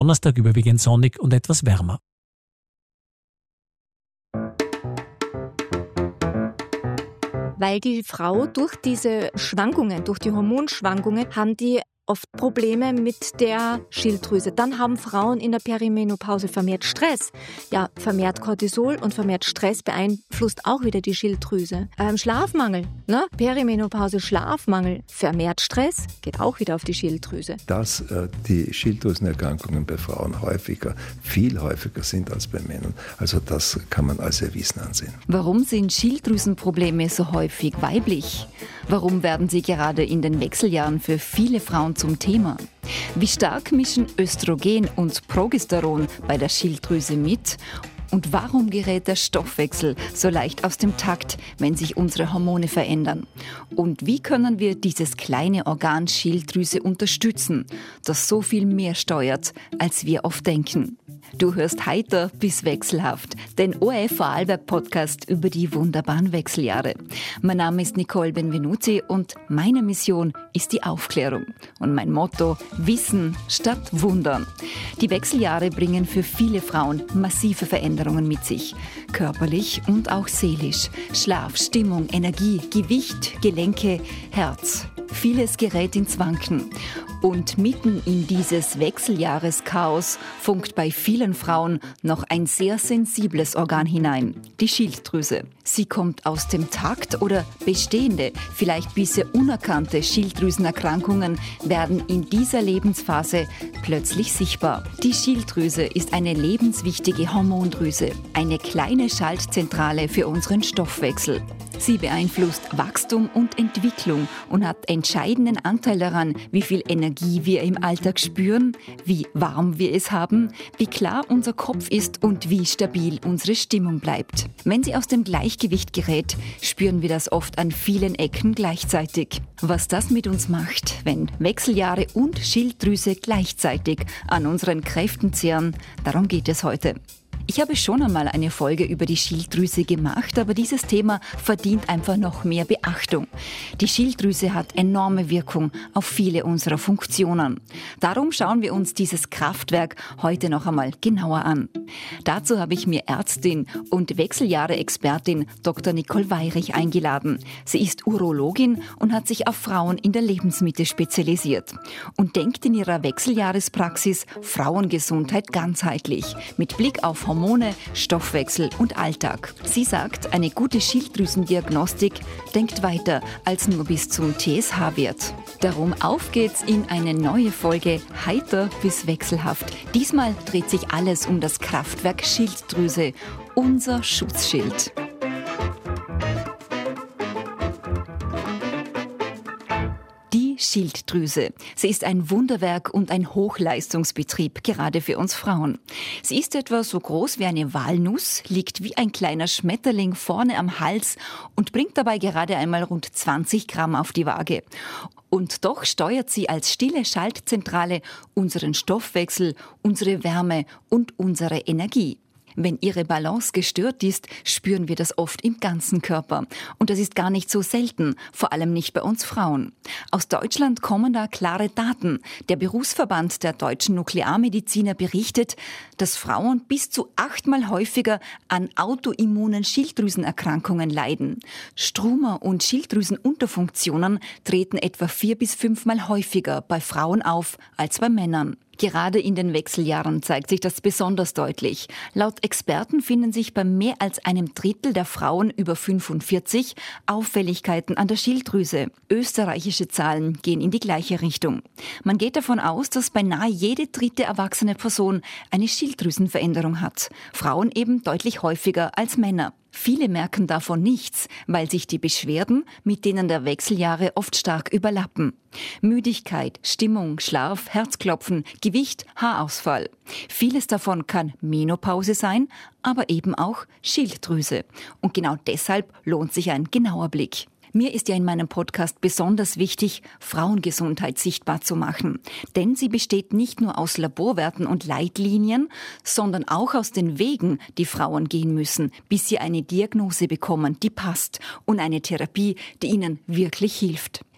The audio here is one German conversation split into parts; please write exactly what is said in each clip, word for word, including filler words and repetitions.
Donnerstag überwiegend sonnig und etwas wärmer. Weil die Frau durch diese Schwankungen, durch die Hormonschwankungen, haben die oft Probleme mit der Schilddrüse. Dann haben Frauen in der Perimenopause vermehrt Stress. Ja, vermehrt Cortisol und vermehrt Stress beeinflusst auch wieder die Schilddrüse. Ähm, Schlafmangel, ne? Perimenopause, Schlafmangel, vermehrt Stress, geht auch wieder auf die Schilddrüse. Dass äh, die Schilddrüsenerkrankungen bei Frauen häufiger, viel häufiger sind als bei Männern. Also das kann man als erwiesen ansehen. Warum sind Schilddrüsenprobleme so häufig weiblich? Warum werden sie gerade in den Wechseljahren für viele Frauen zum Thema? Wie stark mischen Östrogen und Progesteron bei der Schilddrüse mit? Und warum gerät der Stoffwechsel so leicht aus dem Takt, wenn sich unsere Hormone verändern? Und wie können wir dieses kleine Organ Schilddrüse unterstützen, das so viel mehr steuert, als wir oft denken? Du hörst heiter bis wechselhaft, den O R F Vorarlberg Podcast über die wunderbaren Wechseljahre. Mein Name ist Nicole Benvenuti und meine Mission ist die Aufklärung. Und mein Motto: Wissen statt Wundern. Die Wechseljahre bringen für viele Frauen massive Veränderungen mit sich. Körperlich und auch seelisch. Schlaf, Stimmung, Energie, Gewicht, Gelenke, Herz. Vieles gerät ins Wanken. Und mitten in dieses Wechseljahreschaos funkt bei vielen Frauen noch ein sehr sensibles Organ hinein, die Schilddrüse. Sie kommt aus dem Takt oder bestehende, vielleicht bisher unerkannte Schilddrüsenerkrankungen werden in dieser Lebensphase plötzlich sichtbar. Die Schilddrüse ist eine lebenswichtige Hormondrüse, eine kleine Schaltzentrale für unseren Stoffwechsel. Sie beeinflusst Wachstum und Entwicklung und hat entscheidenden Anteil daran, wie viel Energie wir im Alltag spüren, wie warm wir es haben, wie klar unser Kopf ist und wie stabil unsere Stimmung bleibt. Wenn sie aus dem Gleichgewicht gerät, spüren wir das oft an vielen Ecken gleichzeitig. Was das mit uns macht, wenn Wechseljahre und Schilddrüse gleichzeitig an unseren Kräften zehren, darum geht es heute. Ich habe schon einmal eine Folge über die Schilddrüse gemacht, aber dieses Thema verdient einfach noch mehr Beachtung. Die Schilddrüse hat enorme Wirkung auf viele unserer Funktionen. Darum schauen wir uns dieses Kraftwerk heute noch einmal genauer an. Dazu habe ich mir Ärztin und Wechseljahre-Expertin Doktor Nicole Weyrich eingeladen. Sie ist Urologin und hat sich auf Frauen in der Lebensmitte spezialisiert und denkt in ihrer Wechseljahrespraxis Frauengesundheit ganzheitlich, mit Blick auf Hormone, Stoffwechsel und Alltag. Sie sagt, eine gute Schilddrüsendiagnostik denkt weiter als nur bis zum T S H-Wert. Darum auf geht's in eine neue Folge Heiter bis wechselhaft. Diesmal dreht sich alles um das Kraftwerk Schilddrüse, unser Schutzschild. Schilddrüse. Sie ist ein Wunderwerk und ein Hochleistungsbetrieb, gerade für uns Frauen. Sie ist etwa so groß wie eine Walnuss, liegt wie ein kleiner Schmetterling vorne am Hals und bringt dabei gerade einmal rund zwanzig Gramm auf die Waage. Und doch steuert sie als stille Schaltzentrale unseren Stoffwechsel, unsere Wärme und unsere Energie. Wenn ihre Balance gestört ist, spüren wir das oft im ganzen Körper. Und das ist gar nicht so selten, vor allem nicht bei uns Frauen. Aus Deutschland kommen da klare Daten. Der Berufsverband der deutschen Nuklearmediziner berichtet, dass Frauen bis zu achtmal häufiger an autoimmunen Schilddrüsenerkrankungen leiden. Struma- und Schilddrüsenunterfunktionen treten etwa vier bis fünfmal häufiger bei Frauen auf als bei Männern. Gerade in den Wechseljahren zeigt sich das besonders deutlich. Laut Experten finden sich bei mehr als einem Drittel der Frauen über fünfundvierzig Auffälligkeiten an der Schilddrüse. Österreichische Zahlen gehen in die gleiche Richtung. Man geht davon aus, dass beinahe jede dritte erwachsene Person eine Schilddrüsenveränderung hat. Frauen eben deutlich häufiger als Männer. Viele merken davon nichts, weil sich die Beschwerden mit denen der Wechseljahre oft stark überlappen. Müdigkeit, Stimmung, Schlaf, Herzklopfen, Gewicht, Haarausfall. Vieles davon kann Menopause sein, aber eben auch Schilddrüse. Und genau deshalb lohnt sich ein genauer Blick. Mir ist ja in meinem Podcast besonders wichtig, Frauengesundheit sichtbar zu machen. Denn sie besteht nicht nur aus Laborwerten und Leitlinien, sondern auch aus den Wegen, die Frauen gehen müssen, bis sie eine Diagnose bekommen, die passt und eine Therapie, die ihnen wirklich hilft.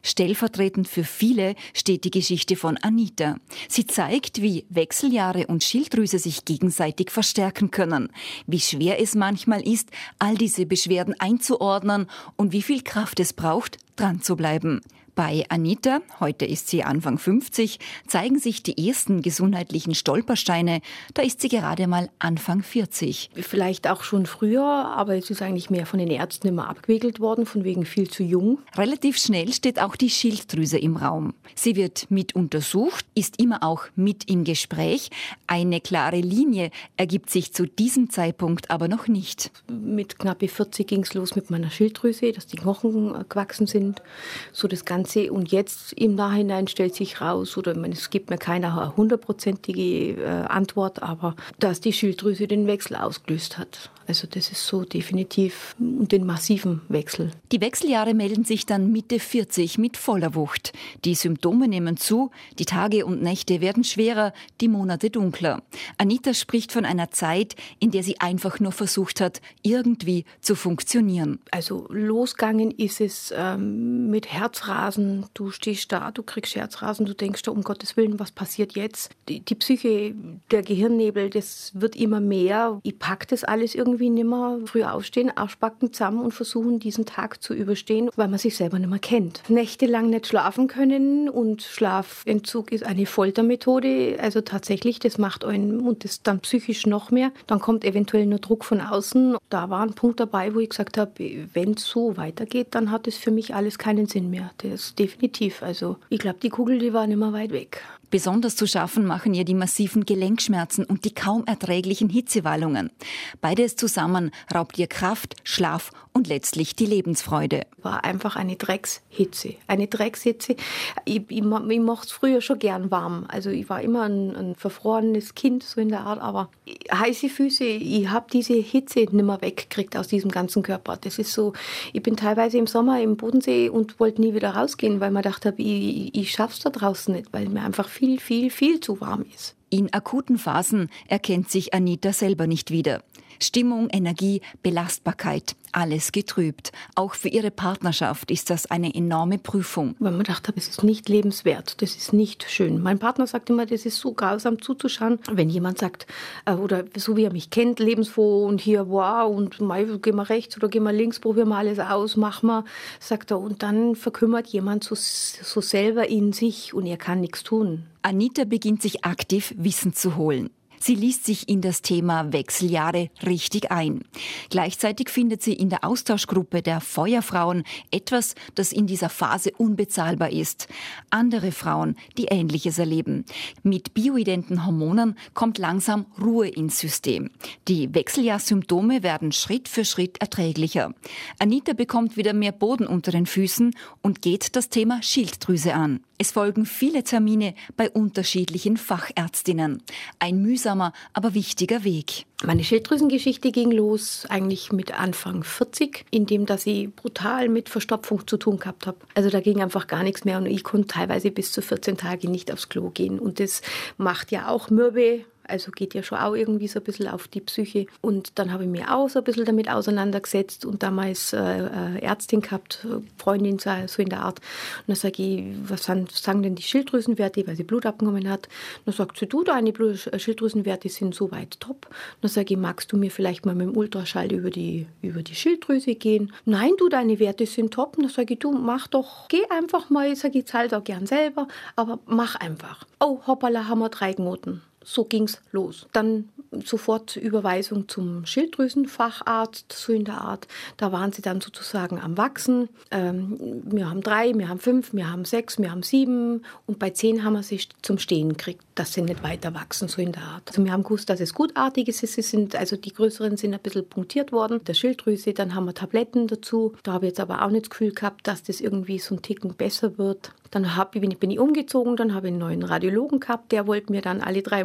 Stellvertretend für viele steht die Geschichte von Anita. Sie zeigt, wie Wechseljahre und Schilddrüse sich gegenseitig verstärken können, wie schwer es manchmal ist, all diese Beschwerden einzuordnen und wie viel Kraft es braucht, dran zu bleiben. Bei Anita, heute ist sie Anfang fünfzig, zeigen sich die ersten gesundheitlichen Stolpersteine. Da ist sie gerade mal Anfang vierzig. Vielleicht auch schon früher, aber es ist eigentlich mehr von den Ärzten immer abgewickelt worden, von wegen viel zu jung. Relativ schnell steht auch die Schilddrüse im Raum. Sie wird mit untersucht, ist immer auch mit im Gespräch. Eine klare Linie ergibt sich zu diesem Zeitpunkt aber noch nicht. Mit knappe vierzig ging es los mit meiner Schilddrüse, dass die Knochen gewachsen sind, so das Ganze. Und jetzt im Nachhinein stellt sich raus, oder meine, es gibt mir keine hundertprozentige äh, Antwort, aber dass die Schilddrüse den Wechsel ausgelöst hat. Also das ist so definitiv den massiven Wechsel. Die Wechseljahre melden sich dann Mitte vierzig mit voller Wucht. Die Symptome nehmen zu, die Tage und Nächte werden schwerer, die Monate dunkler. Anita spricht von einer Zeit, in der sie einfach nur versucht hat, irgendwie zu funktionieren. Also losgegangen ist es ähm, mit Herzrasen. Du stehst da, du kriegst Herzrasen, du denkst da, um Gottes Willen, was passiert jetzt? Die, die Psyche, der Gehirnnebel, das wird immer mehr. Ich pack das alles irgendwie Irgendwie nicht mehr früh aufstehen, Arschbacken zusammen und versuchen, diesen Tag zu überstehen, weil man sich selber nicht mehr kennt. Nächtelang nicht schlafen können und Schlafentzug ist eine Foltermethode. Also tatsächlich, das macht einen und das dann psychisch noch mehr. Dann kommt eventuell nur Druck von außen. Da war ein Punkt dabei, wo ich gesagt habe, wenn es so weitergeht, dann hat es für mich alles keinen Sinn mehr. Das ist definitiv. Also ich glaube, die Kugel, die war nicht mehr weit weg. Besonders zu schaffen machen ihr die massiven Gelenkschmerzen und die kaum erträglichen Hitzewallungen. Beides zusammen raubt ihr Kraft, Schlaf und letztlich die Lebensfreude. War einfach eine Dreckshitze. Eine Dreckshitze. Ich, ich, ich mochte es früher schon gern warm. Also ich war immer ein, ein verfrorenes Kind, so in der Art. Aber heiße Füße, ich habe diese Hitze nicht mehr weggekriegt aus diesem ganzen Körper. Das ist so, ich bin teilweise im Sommer im Bodensee und wollte nie wieder rausgehen, weil man gedacht habe, ich, ich schaff's da draußen nicht, weil mir einfach viel, viel, viel zu warm ist. In akuten Phasen erkennt sich Anita selber nicht wieder. Stimmung, Energie, Belastbarkeit, alles getrübt. Auch für ihre Partnerschaft ist das eine enorme Prüfung. Weil man gedacht hat, es ist nicht lebenswert, das ist nicht schön. Mein Partner sagt immer, das ist so grausam zuzuschauen. Wenn jemand sagt, oder so wie er mich kennt, lebensfroh und hier, wow, und mei, gehen wir rechts oder gehen wir links, probieren wir alles aus, machen wir, sagt er. Und dann verkümmert jemand so, so selber in sich und er kann nichts tun. Anita beginnt sich aktiv Wissen zu holen. Sie liest sich in das Thema Wechseljahre richtig ein. Gleichzeitig findet sie in der Austauschgruppe der Feuerfrauen etwas, das in dieser Phase unbezahlbar ist. Andere Frauen, die Ähnliches erleben. Mit bioidenten Hormonen kommt langsam Ruhe ins System. Die Wechseljahrsymptome werden Schritt für Schritt erträglicher. Anita bekommt wieder mehr Boden unter den Füßen und geht das Thema Schilddrüse an. Es folgen viele Termine bei unterschiedlichen Fachärztinnen. Ein mühsamer, aber wichtiger Weg. Meine Schilddrüsengeschichte ging los eigentlich mit Anfang vierzig, indem dass ich brutal mit Verstopfung zu tun gehabt habe. Also da ging einfach gar nichts mehr und ich konnte teilweise bis zu vierzehn Tage nicht aufs Klo gehen. Und das macht ja auch mürbe. Also geht ja schon auch irgendwie so ein bisschen auf die Psyche. Und dann habe ich mich auch so ein bisschen damit auseinandergesetzt und damals äh, Ärztin gehabt, Freundin so in der Art. Und dann sage ich, was sagen denn die Schilddrüsenwerte, weil sie Blut abgenommen hat. Dann sagt sie, du, deine Schilddrüsenwerte sind soweit top. Dann sage ich, magst du mir vielleicht mal mit dem Ultraschall über die, über die Schilddrüse gehen? Nein, du, deine Werte sind top. Und dann sage ich, du, mach doch, geh einfach mal. Ich sage, ich zahle doch gern selber, aber mach einfach. Oh, hoppala, haben wir drei Knoten. So ging's los. Dann sofort Überweisung zum Schilddrüsenfacharzt, so in der Art. Da waren sie dann sozusagen am Wachsen. Ähm, wir haben drei, wir haben fünf, wir haben sechs, wir haben sieben und bei zehn haben wir sie zum Stehen gekriegt, dass sie nicht weiter wachsen, so in der Art. Also wir haben gewusst, dass es gutartig ist. Sie sind, also die größeren sind ein bisschen punktiert worden, der Schilddrüse. Dann haben wir Tabletten dazu. Da habe ich jetzt aber auch nicht das Gefühl gehabt, dass das irgendwie so ein Ticken besser wird. Dann hab, bin, ich, bin ich umgezogen, dann habe ich einen neuen Radiologen gehabt, der wollte mir dann alle drei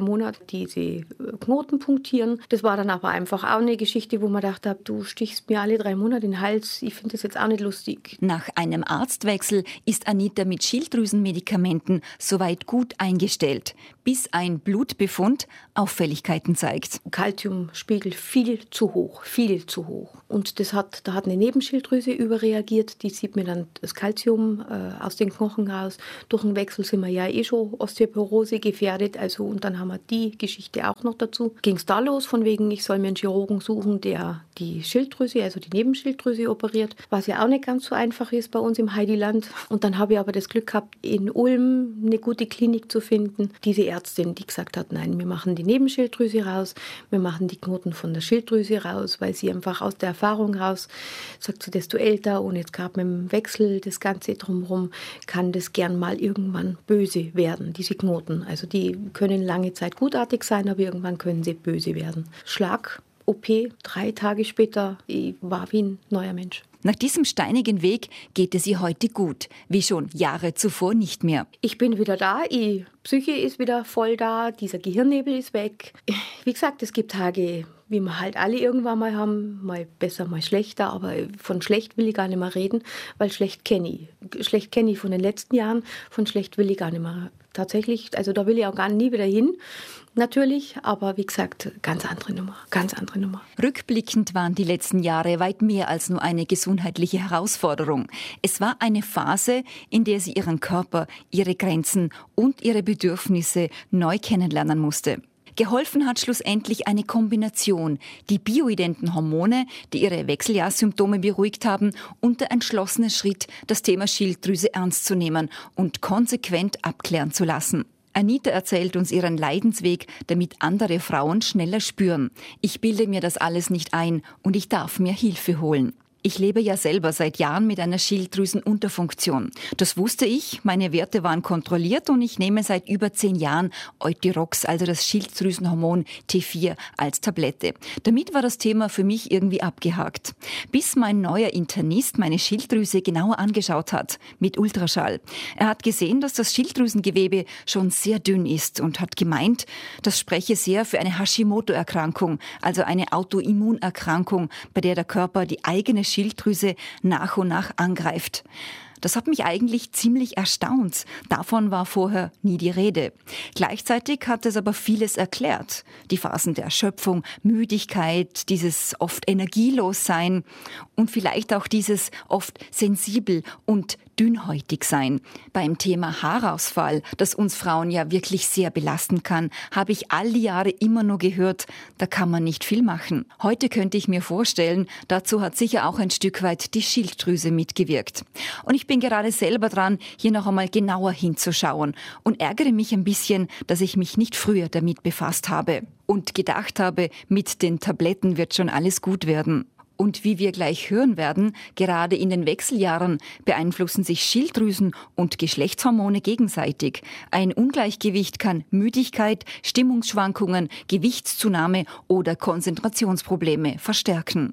Monate diese Knoten punktieren. Das war dann aber einfach auch eine Geschichte, wo man dachte, du stichst mir alle drei Monate in den Hals. Ich finde das jetzt auch nicht lustig. Nach einem Arztwechsel ist Anita mit Schilddrüsenmedikamenten soweit gut eingestellt, bis ein Blutbefund Auffälligkeiten zeigt. Calciumspiegel viel zu hoch, viel zu hoch. Und das hat, da hat eine Nebenschilddrüse überreagiert. Die zieht mir dann das Calcium äh, aus den Knochen raus. Durch den Wechsel sind wir ja eh schon Osteoporose gefährdet. Also, und dann haben wir die Geschichte auch noch dazu. Ging es da los, von wegen, ich soll mir einen Chirurgen suchen, der die Schilddrüse, also die Nebenschilddrüse operiert, was ja auch nicht ganz so einfach ist bei uns im Heidiland. Und dann habe ich aber das Glück gehabt, in Ulm eine gute Klinik zu finden. Diese Ärztin, die gesagt hat, nein, wir machen die Nebenschilddrüse raus, wir machen die Knoten von der Schilddrüse raus, weil sie einfach aus der Erfahrung raus sagt, sie, desto älter und jetzt gerade mit dem Wechsel, das Ganze drumherum, kann das gern mal irgendwann böse werden, diese Knoten. Also die können lange Zeit gutartig sein, aber irgendwann können sie böse werden. Schlag, O P, drei Tage später, ich war wie ein neuer Mensch. Nach diesem steinigen Weg geht es ihr heute gut, wie schon Jahre zuvor nicht mehr. Ich bin wieder da, die Psyche ist wieder voll da, dieser Gehirnnebel ist weg. Wie gesagt, es gibt Tage, wie wir halt alle irgendwann mal haben, mal besser, mal schlechter, aber von schlecht will ich gar nicht mehr reden, weil schlecht kenne ich. Schlecht kenne ich von den letzten Jahren, von schlecht will ich gar nicht mehr. Tatsächlich, also da will ich auch gar nie wieder hin. Natürlich, aber wie gesagt, ganz andere Nummer, ganz andere Nummer. Rückblickend waren die letzten Jahre weit mehr als nur eine gesundheitliche Herausforderung. Es war eine Phase, in der sie ihren Körper, ihre Grenzen und ihre Bedürfnisse neu kennenlernen musste. Geholfen hat schlussendlich eine Kombination, die bioidenten Hormone, die ihre Wechseljahrssymptome beruhigt haben, und der entschlossene Schritt, das Thema Schilddrüse ernst zu nehmen und konsequent abklären zu lassen. Anita erzählt uns ihren Leidensweg, damit andere Frauen schneller spüren. Ich bilde mir das alles nicht ein und ich darf mir Hilfe holen. Ich lebe ja selber seit Jahren mit einer Schilddrüsenunterfunktion. Das wusste ich, meine Werte waren kontrolliert und ich nehme seit über zehn Jahren Euthyrox, also das Schilddrüsenhormon T vier, als Tablette. Damit war das Thema für mich irgendwie abgehakt. Bis mein neuer Internist meine Schilddrüse genauer angeschaut hat, mit Ultraschall. Er hat gesehen, dass das Schilddrüsengewebe schon sehr dünn ist und hat gemeint, das spreche sehr für eine Hashimoto-Erkrankung, also eine Autoimmunerkrankung, bei der der Körper die eigene Schilddrüse nach und nach angreift. Das hat mich eigentlich ziemlich erstaunt. Davon war vorher nie die Rede. Gleichzeitig hat es aber vieles erklärt. Die Phasen der Erschöpfung, Müdigkeit, dieses oft energielos sein und vielleicht auch dieses oft sensibel und dünnhäutig sein. Beim Thema Haarausfall, das uns Frauen ja wirklich sehr belasten kann, habe ich all die Jahre immer nur gehört, da kann man nicht viel machen. Heute könnte ich mir vorstellen, dazu hat sicher auch ein Stück weit die Schilddrüse mitgewirkt. Und ich bin gerade selber dran, hier noch einmal genauer hinzuschauen und ärgere mich ein bisschen, dass ich mich nicht früher damit befasst habe und gedacht habe, mit den Tabletten wird schon alles gut werden. Und wie wir gleich hören werden, gerade in den Wechseljahren beeinflussen sich Schilddrüsen und Geschlechtshormone gegenseitig. Ein Ungleichgewicht kann Müdigkeit, Stimmungsschwankungen, Gewichtszunahme oder Konzentrationsprobleme verstärken.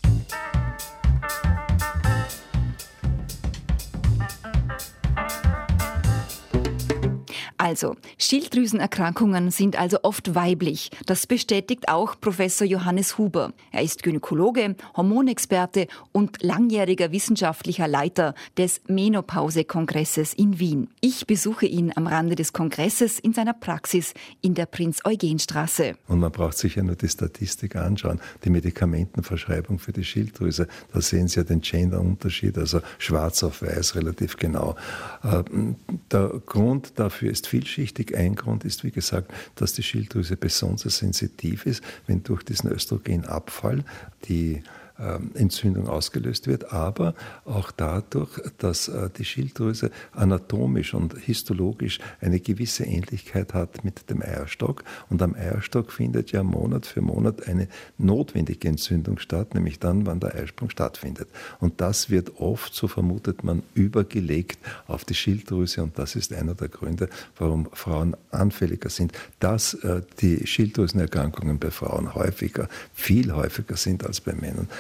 Also, Schilddrüsenerkrankungen sind also oft weiblich. Das bestätigt auch Professor Johannes Huber. Er ist Gynäkologe, Hormonexperte und langjähriger wissenschaftlicher Leiter des Menopause-Kongresses in Wien. Ich besuche ihn am Rande des Kongresses in seiner Praxis in der Prinz-Eugen-Straße. Und man braucht sich ja nur die Statistik anschauen, die Medikamentenverschreibung für die Schilddrüse. Da sehen Sie ja den Genderunterschied, also schwarz auf weiß relativ genau. Der Grund dafür ist vielschichtig. Ein Grund ist, wie gesagt, dass die Schilddrüse besonders sensitiv ist, wenn durch diesen Östrogenabfall die Entzündung ausgelöst wird, aber auch dadurch, dass die Schilddrüse anatomisch und histologisch eine gewisse Ähnlichkeit hat mit dem Eierstock. Und am Eierstock findet ja Monat für Monat eine notwendige Entzündung statt, nämlich dann, wann der Eisprung stattfindet. Und das wird oft, so vermutet man, übergelegt auf die Schilddrüse und das ist einer der Gründe, warum Frauen anfälliger sind. Dass äh, die Schilddrüsenerkrankungen bei Frauen häufiger, viel häufiger sind als bei Männern,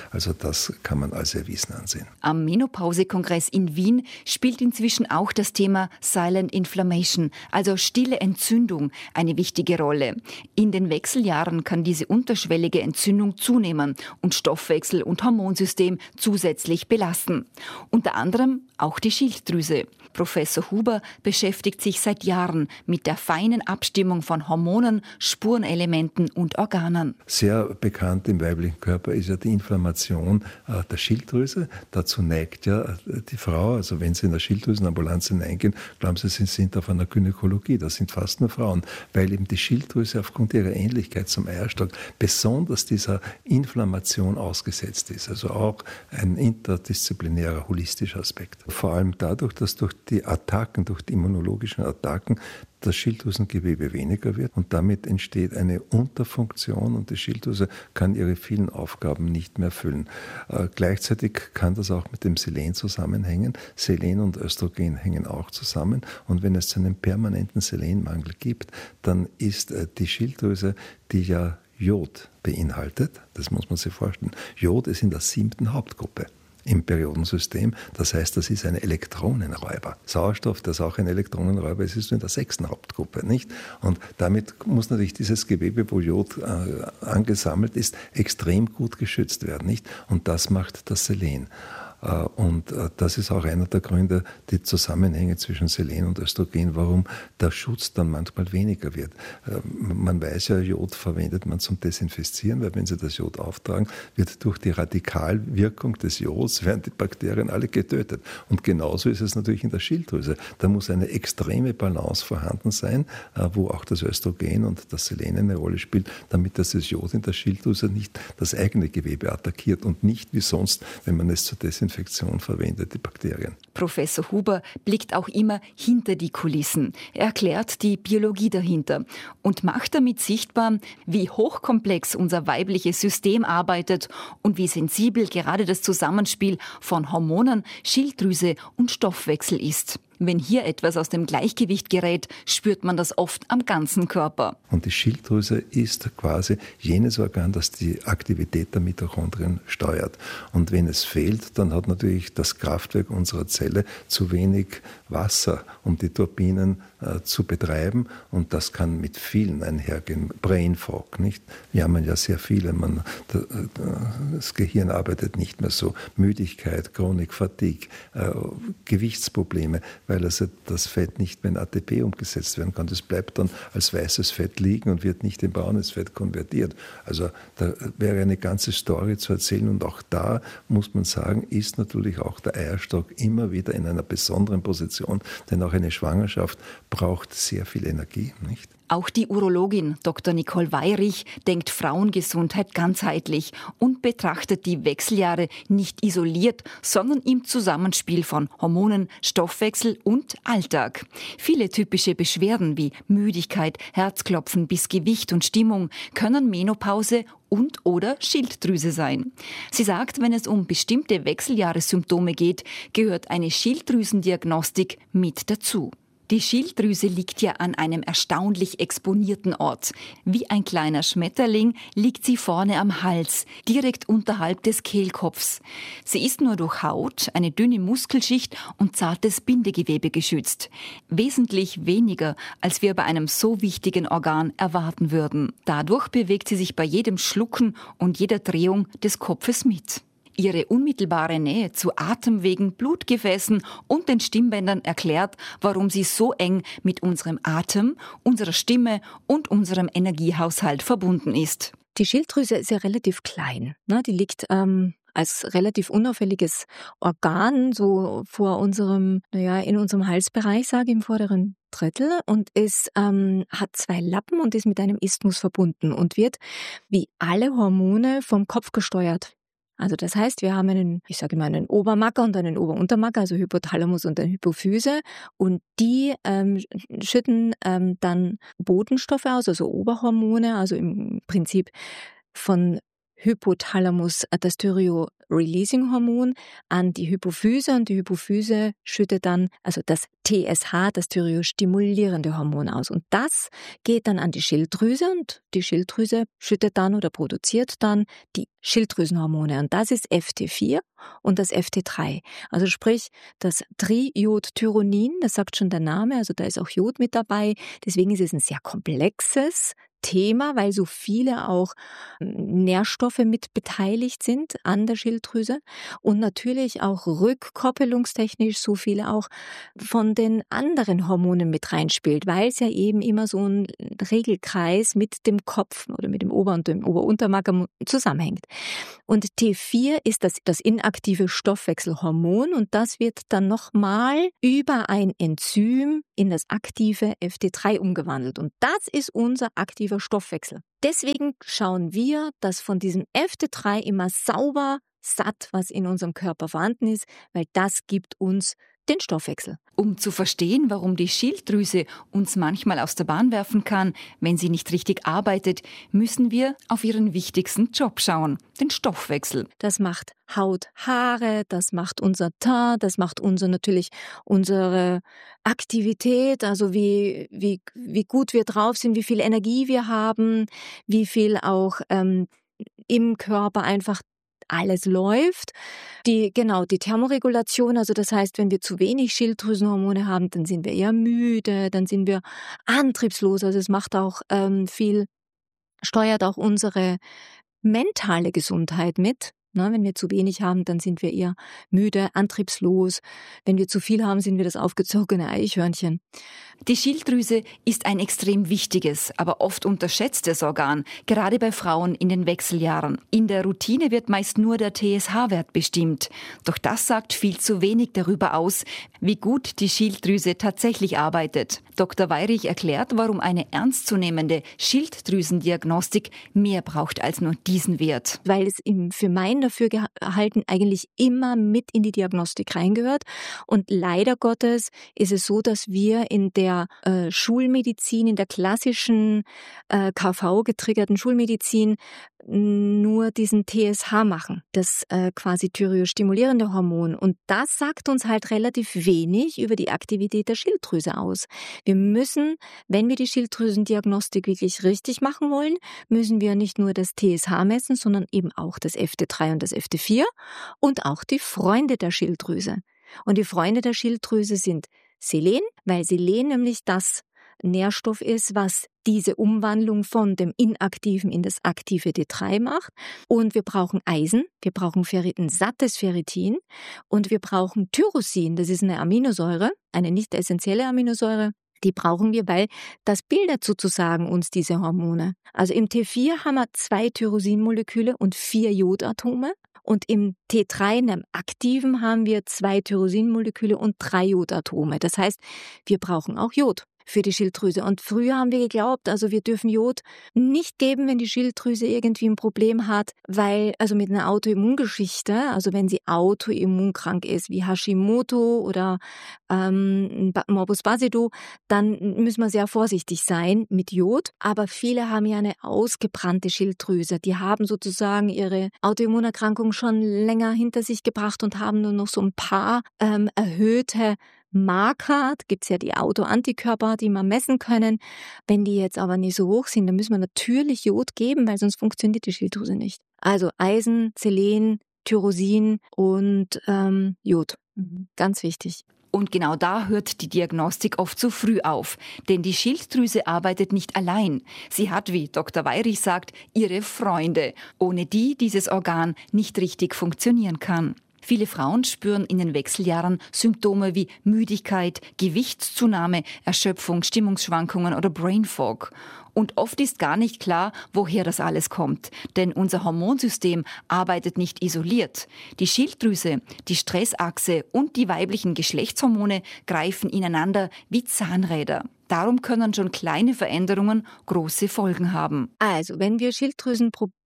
Also das kann man als erwiesen ansehen. Am Menopause-Kongress in Wien spielt inzwischen auch das Thema Silent Inflammation, also stille Entzündung, eine wichtige Rolle. In den Wechseljahren kann diese unterschwellige Entzündung zunehmen und Stoffwechsel und Hormonsystem zusätzlich belasten. Unter anderem auch die Schilddrüse. Professor Huber beschäftigt sich seit Jahren mit der feinen Abstimmung von Hormonen, Spurenelementen und Organen. Sehr bekannt im weiblichen Körper ist ja die Inflammation äh, der Schilddrüse. Dazu neigt ja äh, die Frau, also wenn sie in eine Schilddrüsenambulanz hineingehen, glauben sie, sie sind auf einer Gynäkologie. Das sind fast nur Frauen, weil eben die Schilddrüse aufgrund ihrer Ähnlichkeit zum Eierstock besonders dieser Inflammation ausgesetzt ist. Also auch ein interdisziplinärer, holistischer Aspekt. Vor allem dadurch, dass durch die Attacken, durch die immunologischen Attacken das Schilddrüsengewebe weniger wird und damit entsteht eine Unterfunktion und die Schilddrüse kann ihre vielen Aufgaben nicht mehr erfüllen. Äh, gleichzeitig kann das auch mit dem Selen zusammenhängen. Selen und Östrogen hängen auch zusammen und wenn es einen permanenten Selenmangel gibt, dann ist äh, die Schilddrüse, die ja Jod beinhaltet, das muss man sich vorstellen. Jod ist in der siebten Hauptgruppe im Periodensystem. Das heißt, das ist ein Elektronenräuber. Sauerstoff, das auch ein Elektronenräuber ist, ist nur in der sechsten Hauptgruppe, nicht? Und damit muss natürlich dieses Gewebe, wo Jod äh, angesammelt ist, extrem gut geschützt werden, nicht? Und das macht das Selen. Und das ist auch einer der Gründe, die Zusammenhänge zwischen Selen und Östrogen, warum der Schutz dann manchmal weniger wird. Man weiß ja, Jod verwendet man zum Desinfizieren, weil wenn Sie das Jod auftragen, wird durch die Radikalwirkung des Jods, werden die Bakterien alle getötet. Und genauso ist es natürlich in der Schilddrüse. Da muss eine extreme Balance vorhanden sein, wo auch das Östrogen und das Selen eine Rolle spielt, damit das Jod in der Schilddrüse nicht das eigene Gewebe attackiert und nicht wie sonst, wenn man es zur Desinfektion Infektion verwendet, die Bakterien. Professor Huber blickt auch immer hinter die Kulissen. Er erklärt die Biologie dahinter und macht damit sichtbar, wie hochkomplex unser weibliches System arbeitet und wie sensibel gerade das Zusammenspiel von Hormonen, Schilddrüse und Stoffwechsel ist. Wenn hier etwas aus dem Gleichgewicht gerät, spürt man das oft am ganzen Körper. Und die Schilddrüse ist quasi jenes Organ, das die Aktivität der Mitochondrien steuert. Und wenn es fehlt, dann hat natürlich das Kraftwerk unserer Zelle zu wenig Wasser, um die Turbinen äh, zu betreiben. Und das kann mit vielen einhergehen. Brain Fog, nicht? Wir haben ja sehr viele. Man, das Gehirn arbeitet nicht mehr so. Müdigkeit, Chronik, Fatigue, äh, Gewichtsprobleme, weil also das Fett nicht mehr in A T P umgesetzt werden kann. Das bleibt dann als weißes Fett liegen und wird nicht in braunes Fett konvertiert. Also da wäre eine ganze Story zu erzählen und auch da muss man sagen, ist natürlich auch der Eierstock immer wieder in einer besonderen Position, denn auch eine Schwangerschaft braucht sehr viel Energie, nicht? Auch die Urologin Doktor Nicole Weyrich denkt Frauengesundheit ganzheitlich und betrachtet die Wechseljahre nicht isoliert, sondern im Zusammenspiel von Hormonen, Stoffwechsel und Alltag. Viele typische Beschwerden wie Müdigkeit, Herzklopfen bis Gewicht und Stimmung können Menopause und oder Schilddrüse sein. Sie sagt, wenn es um bestimmte Wechseljahressymptome geht, gehört eine Schilddrüsendiagnostik mit dazu. Die Schilddrüse liegt ja an einem erstaunlich exponierten Ort. Wie ein kleiner Schmetterling liegt sie vorne am Hals, direkt unterhalb des Kehlkopfs. Sie ist nur durch Haut, eine dünne Muskelschicht und zartes Bindegewebe geschützt. Wesentlich weniger, als wir bei einem so wichtigen Organ erwarten würden. Dadurch bewegt sie sich bei jedem Schlucken und jeder Drehung des Kopfes mit. Ihre unmittelbare Nähe zu Atemwegen, Blutgefäßen und den Stimmbändern erklärt, warum sie so eng mit unserem Atem, unserer Stimme und unserem Energiehaushalt verbunden ist. Die Schilddrüse ist ja relativ klein. Ne? Die liegt ähm, als relativ unauffälliges Organ so vor unserem, naja, in unserem Halsbereich, sage ich, im vorderen Drittel und ist, ähm, hat zwei Lappen und ist mit einem Isthmus verbunden und wird wie alle Hormone vom Kopf gesteuert. Also das heißt, wir haben einen, ich sage immer, einen Obermacker und einen Oberuntermacker, also Hypothalamus und eine Hypophyse und die ähm, schütten ähm, dann Botenstoffe aus, also Oberhormone, also im Prinzip von Hypothalamus das Thyreoid-Releasing-Hormon an die Hypophyse und die Hypophyse schüttet dann also das T S H, das Thyreoid-stimulierende Hormon aus. Und das geht dann an die Schilddrüse und die Schilddrüse schüttet dann oder produziert dann die Schilddrüsenhormone. Und das ist F T vier und das F T drei. Also sprich, das Triiodthyronin, das sagt schon der Name, also da ist auch Jod mit dabei. Deswegen ist es ein sehr komplexes Thema, weil so viele auch Nährstoffe mit beteiligt sind an der Schilddrüse und natürlich auch rückkoppelungstechnisch so viele auch von den anderen Hormonen mit reinspielt, weil es ja eben immer so ein Regelkreis mit dem Kopf oder mit dem Ober- und dem Ober-Untermark zusammenhängt. Und T vier ist das, das inaktive Stoffwechselhormon und das wird dann nochmal über ein Enzym in das aktive F T drei umgewandelt. Und das ist unser aktiver Stoffwechsel. Deswegen schauen wir, dass von diesem F T drei immer sauber, satt, was in unserem Körper vorhanden ist, weil das gibt uns den Stoffwechsel. Um zu verstehen, warum die Schilddrüse uns manchmal aus der Bahn werfen kann, wenn sie nicht richtig arbeitet, müssen wir auf ihren wichtigsten Job schauen, den Stoffwechsel. Das macht Haut, Haare, das macht unser Teint, das macht unser natürlich unsere Aktivität, also wie, wie, wie gut wir drauf sind, wie viel Energie wir haben, wie viel auch ähm, im Körper einfach alles läuft. Die, genau, die Thermoregulation, also das heißt, wenn wir zu wenig Schilddrüsenhormone haben, dann sind wir eher müde, dann sind wir antriebslos. Also es macht auch ähm, viel, steuert auch unsere mentale Gesundheit mit. Na, wenn wir zu wenig haben, dann sind wir eher müde, antriebslos. Wenn wir zu viel haben, sind wir das aufgezogene Eichhörnchen. Die Schilddrüse ist ein extrem wichtiges, aber oft unterschätztes Organ, gerade bei Frauen in den Wechseljahren. In der Routine wird meist nur der T S H-Wert bestimmt. Doch das sagt viel zu wenig darüber aus, wie gut die Schilddrüse tatsächlich arbeitet. Doktor Weyrich erklärt, warum eine ernstzunehmende Schilddrüsendiagnostik mehr braucht als nur diesen Wert. Weil es im, für mein Dafürhalten eigentlich immer mit in die Diagnostik reingehört. Und leider Gottes ist es so, dass wir in der äh, Schulmedizin, in der klassischen äh, K V-getriggerten Schulmedizin nur diesen T S H machen, das äh, quasi thyreoid-stimulierende Hormon. Und das sagt uns halt relativ wenig über die Aktivität der Schilddrüse aus. Wir müssen, wenn wir die Schilddrüsendiagnostik wirklich richtig machen wollen, müssen wir nicht nur das T S H messen, sondern eben auch das F T drei und das F T vier und auch die Freunde der Schilddrüse. Und die Freunde der Schilddrüse sind Selen, weil Selen nämlich das Nährstoff ist, was diese Umwandlung von dem inaktiven in das aktive T drei macht. Und wir brauchen Eisen, wir brauchen Ferritin, sattes Ferritin und wir brauchen Tyrosin, das ist eine Aminosäure, eine nicht essentielle Aminosäure. Die brauchen wir, weil das bildet sozusagen uns diese Hormone. Also im T vier haben wir zwei Tyrosinmoleküle und vier Jodatome. Und im T drei, in dem aktiven, haben wir zwei Tyrosinmoleküle und drei Jodatome. Das heißt, wir brauchen auch Jod für die Schilddrüse. Und früher haben wir geglaubt, also wir dürfen Jod nicht geben, wenn die Schilddrüse irgendwie ein Problem hat, weil, also mit einer Autoimmungeschichte, also wenn sie autoimmunkrank ist, wie Hashimoto oder ähm, Morbus Basedow, dann müssen wir sehr vorsichtig sein mit Jod. Aber viele haben ja eine ausgebrannte Schilddrüse. Die haben sozusagen ihre Autoimmunerkrankung schon länger hinter sich gebracht und haben nur noch so ein paar ähm, erhöhte Marker, da gibt es ja die Autoantikörper, die man messen können. Wenn die jetzt aber nicht so hoch sind, dann müssen wir natürlich Jod geben, weil sonst funktioniert die Schilddrüse nicht. Also Eisen, Selen, Tyrosin und ähm, Jod. Mhm. Ganz wichtig. Und genau da hört die Diagnostik oft zu früh auf. Denn die Schilddrüse arbeitet nicht allein. Sie hat, wie Doktor Weyrich sagt, ihre Freunde, ohne die dieses Organ nicht richtig funktionieren kann. Viele Frauen spüren in den Wechseljahren Symptome wie Müdigkeit, Gewichtszunahme, Erschöpfung, Stimmungsschwankungen oder Brain Fog. Und oft ist gar nicht klar, woher das alles kommt. Denn unser Hormonsystem arbeitet nicht isoliert. Die Schilddrüse, die Stressachse und die weiblichen Geschlechtshormone greifen ineinander wie Zahnräder. Darum können schon kleine Veränderungen große Folgen haben. Also, wenn wir Schilddrüsenprobleme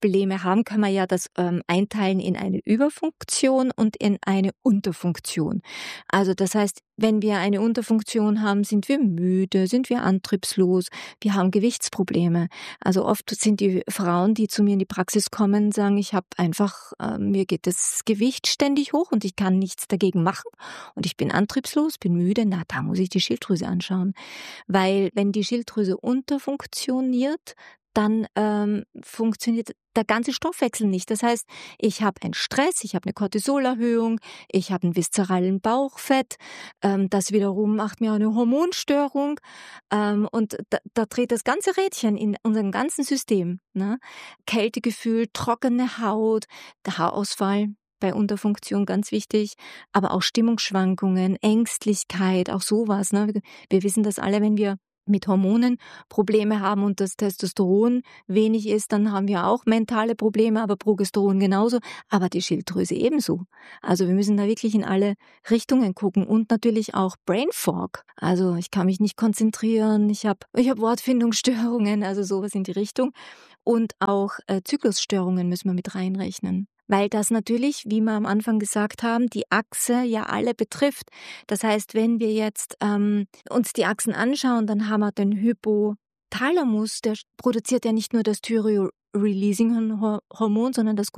Probleme haben, können wir ja das ähm, einteilen in eine Überfunktion und in eine Unterfunktion. Also das heißt, wenn wir eine Unterfunktion haben, sind wir müde, sind wir antriebslos, wir haben Gewichtsprobleme. Also oft sind die Frauen, die zu mir in die Praxis kommen, sagen, ich habe einfach, äh, mir geht das Gewicht ständig hoch und ich kann nichts dagegen machen und ich bin antriebslos, bin müde. Na, da muss ich die Schilddrüse anschauen. Weil wenn die Schilddrüse unterfunktioniert, dann ähm, funktioniert der ganze Stoffwechsel nicht. Das heißt, ich habe einen Stress, ich habe eine Cortisolerhöhung, ich habe einen viszeralen Bauchfett, ähm, das wiederum macht mir eine Hormonstörung ähm, und da, da dreht das ganze Rädchen in unserem ganzen System. Ne? Kältegefühl, trockene Haut, der Haarausfall. Bei Unterfunktion ganz wichtig, aber auch Stimmungsschwankungen, Ängstlichkeit, auch sowas. Ne? Wir wissen das alle, wenn wir mit Hormonen Probleme haben und das Testosteron wenig ist, dann haben wir auch mentale Probleme, aber Progesteron genauso, aber die Schilddrüse ebenso. Also wir müssen da wirklich in alle Richtungen gucken und natürlich auch Brain Fog. Also ich kann mich nicht konzentrieren, ich habe ich hab Wortfindungsstörungen, also sowas in die Richtung. Und auch äh, Zyklusstörungen müssen wir mit reinrechnen. Weil das natürlich, wie wir am Anfang gesagt haben, die Achse ja alle betrifft. Das heißt, wenn wir jetzt ähm, uns die Achsen anschauen, dann haben wir den Hypothalamus, der produziert ja nicht nur das Thyreoid-Releasing-Hormon, sondern das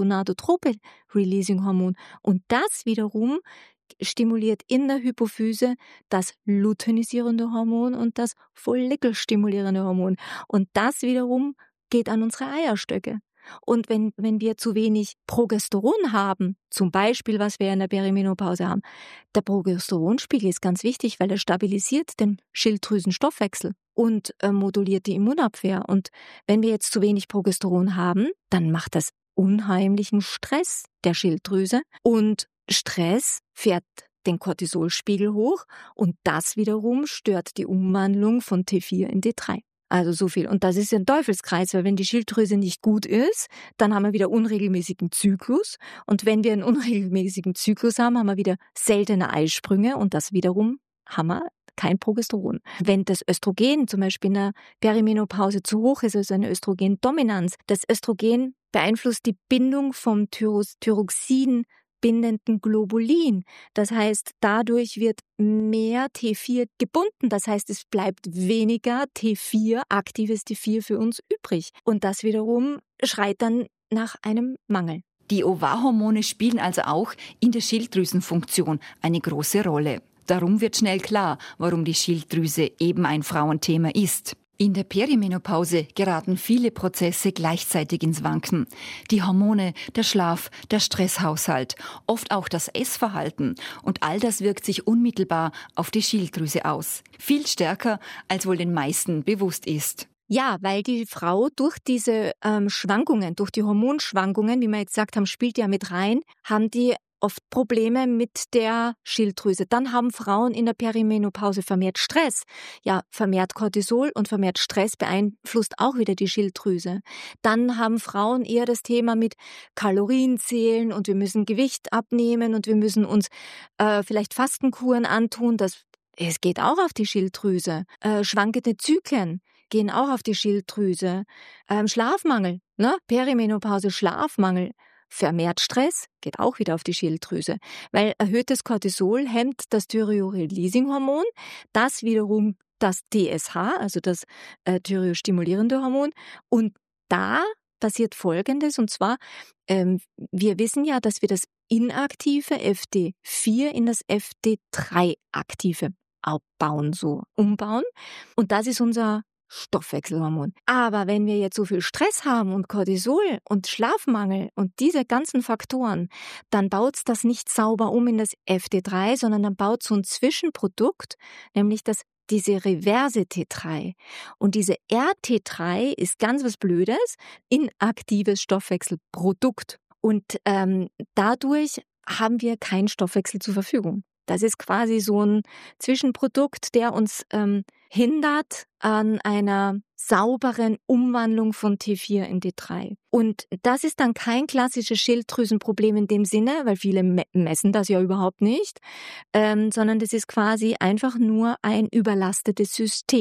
Gonadotropic-Releasing-Hormon. Und das wiederum stimuliert in der Hypophyse das luteinisierende Hormon und das follikelstimulierende Hormon. Und das wiederum geht an unsere Eierstöcke. Und wenn, wenn wir zu wenig Progesteron haben, zum Beispiel, was wir in der Perimenopause haben, der Progesteronspiegel ist ganz wichtig, weil er stabilisiert den Schilddrüsenstoffwechsel und äh, moduliert die Immunabwehr. Und wenn wir jetzt zu wenig Progesteron haben, dann macht das unheimlichen Stress der Schilddrüse. Und Stress fährt den Cortisolspiegel hoch und das wiederum stört die Umwandlung von T vier in D drei. Also so viel. Und das ist ein Teufelskreis, weil wenn die Schilddrüse nicht gut ist, dann haben wir wieder unregelmäßigen Zyklus. Und wenn wir einen unregelmäßigen Zyklus haben, haben wir wieder seltene Eisprünge und das wiederum haben wir kein Progesteron. Wenn das Östrogen zum Beispiel in der Perimenopause zu hoch ist, also eine Östrogendominanz, das Östrogen beeinflusst die Bindung vom Thyros- Thyroxin bindenden Globulin. Das heißt, dadurch wird mehr T vier gebunden. Das heißt, es bleibt weniger T vier, aktives T vier für uns übrig. Und das wiederum schreit dann nach einem Mangel. Die Ovarhormone spielen also auch in der Schilddrüsenfunktion eine große Rolle. Darum wird schnell klar, warum die Schilddrüse eben ein Frauenthema ist. In der Perimenopause geraten viele Prozesse gleichzeitig ins Wanken. Die Hormone, der Schlaf, der Stresshaushalt, oft auch das Essverhalten. Und all das wirkt sich unmittelbar auf die Schilddrüse aus. Viel stärker, als wohl den meisten bewusst ist. Ja, weil die Frau durch diese ähm, Schwankungen, durch die Hormonschwankungen, wie wir jetzt gesagt haben, spielt ja mit rein, haben die oft Probleme mit der Schilddrüse. Dann haben Frauen in der Perimenopause vermehrt Stress. Ja, vermehrt Cortisol und vermehrt Stress beeinflusst auch wieder die Schilddrüse. Dann haben Frauen eher das Thema mit Kalorienzählen und wir müssen Gewicht abnehmen und wir müssen uns äh, vielleicht Fastenkuren antun. Das, es geht auch auf die Schilddrüse. Äh, schwankende Zyklen gehen auch auf die Schilddrüse. Ähm, Schlafmangel, ne? Perimenopause, Schlafmangel. Vermehrt Stress geht auch wieder auf die Schilddrüse, weil erhöhtes Cortisol hemmt das Thyreoid-Releasing-Hormon, das wiederum das T S H, also das äh, thyreostimulierende Hormon. Und da passiert Folgendes, und zwar, ähm, wir wissen ja, dass wir das inaktive F D vier in das F D drei aktive abbauen, so umbauen. Und das ist unser Stoffwechselhormon. Aber wenn wir jetzt so viel Stress haben und Cortisol und Schlafmangel und diese ganzen Faktoren, dann baut es das nicht sauber um in das F D drei, sondern dann baut so ein Zwischenprodukt, nämlich das diese reverse T drei. Und diese R T drei ist ganz was Blödes, inaktives Stoffwechselprodukt. Und ähm, dadurch haben wir keinen Stoffwechsel zur Verfügung. Das ist quasi so ein Zwischenprodukt, der uns ähm, hindert an einer sauberen Umwandlung von T vier in D drei. Und das ist dann kein klassisches Schilddrüsenproblem in dem Sinne, weil viele me- messen das ja überhaupt nicht, ähm, sondern das ist quasi einfach nur ein überlastetes System.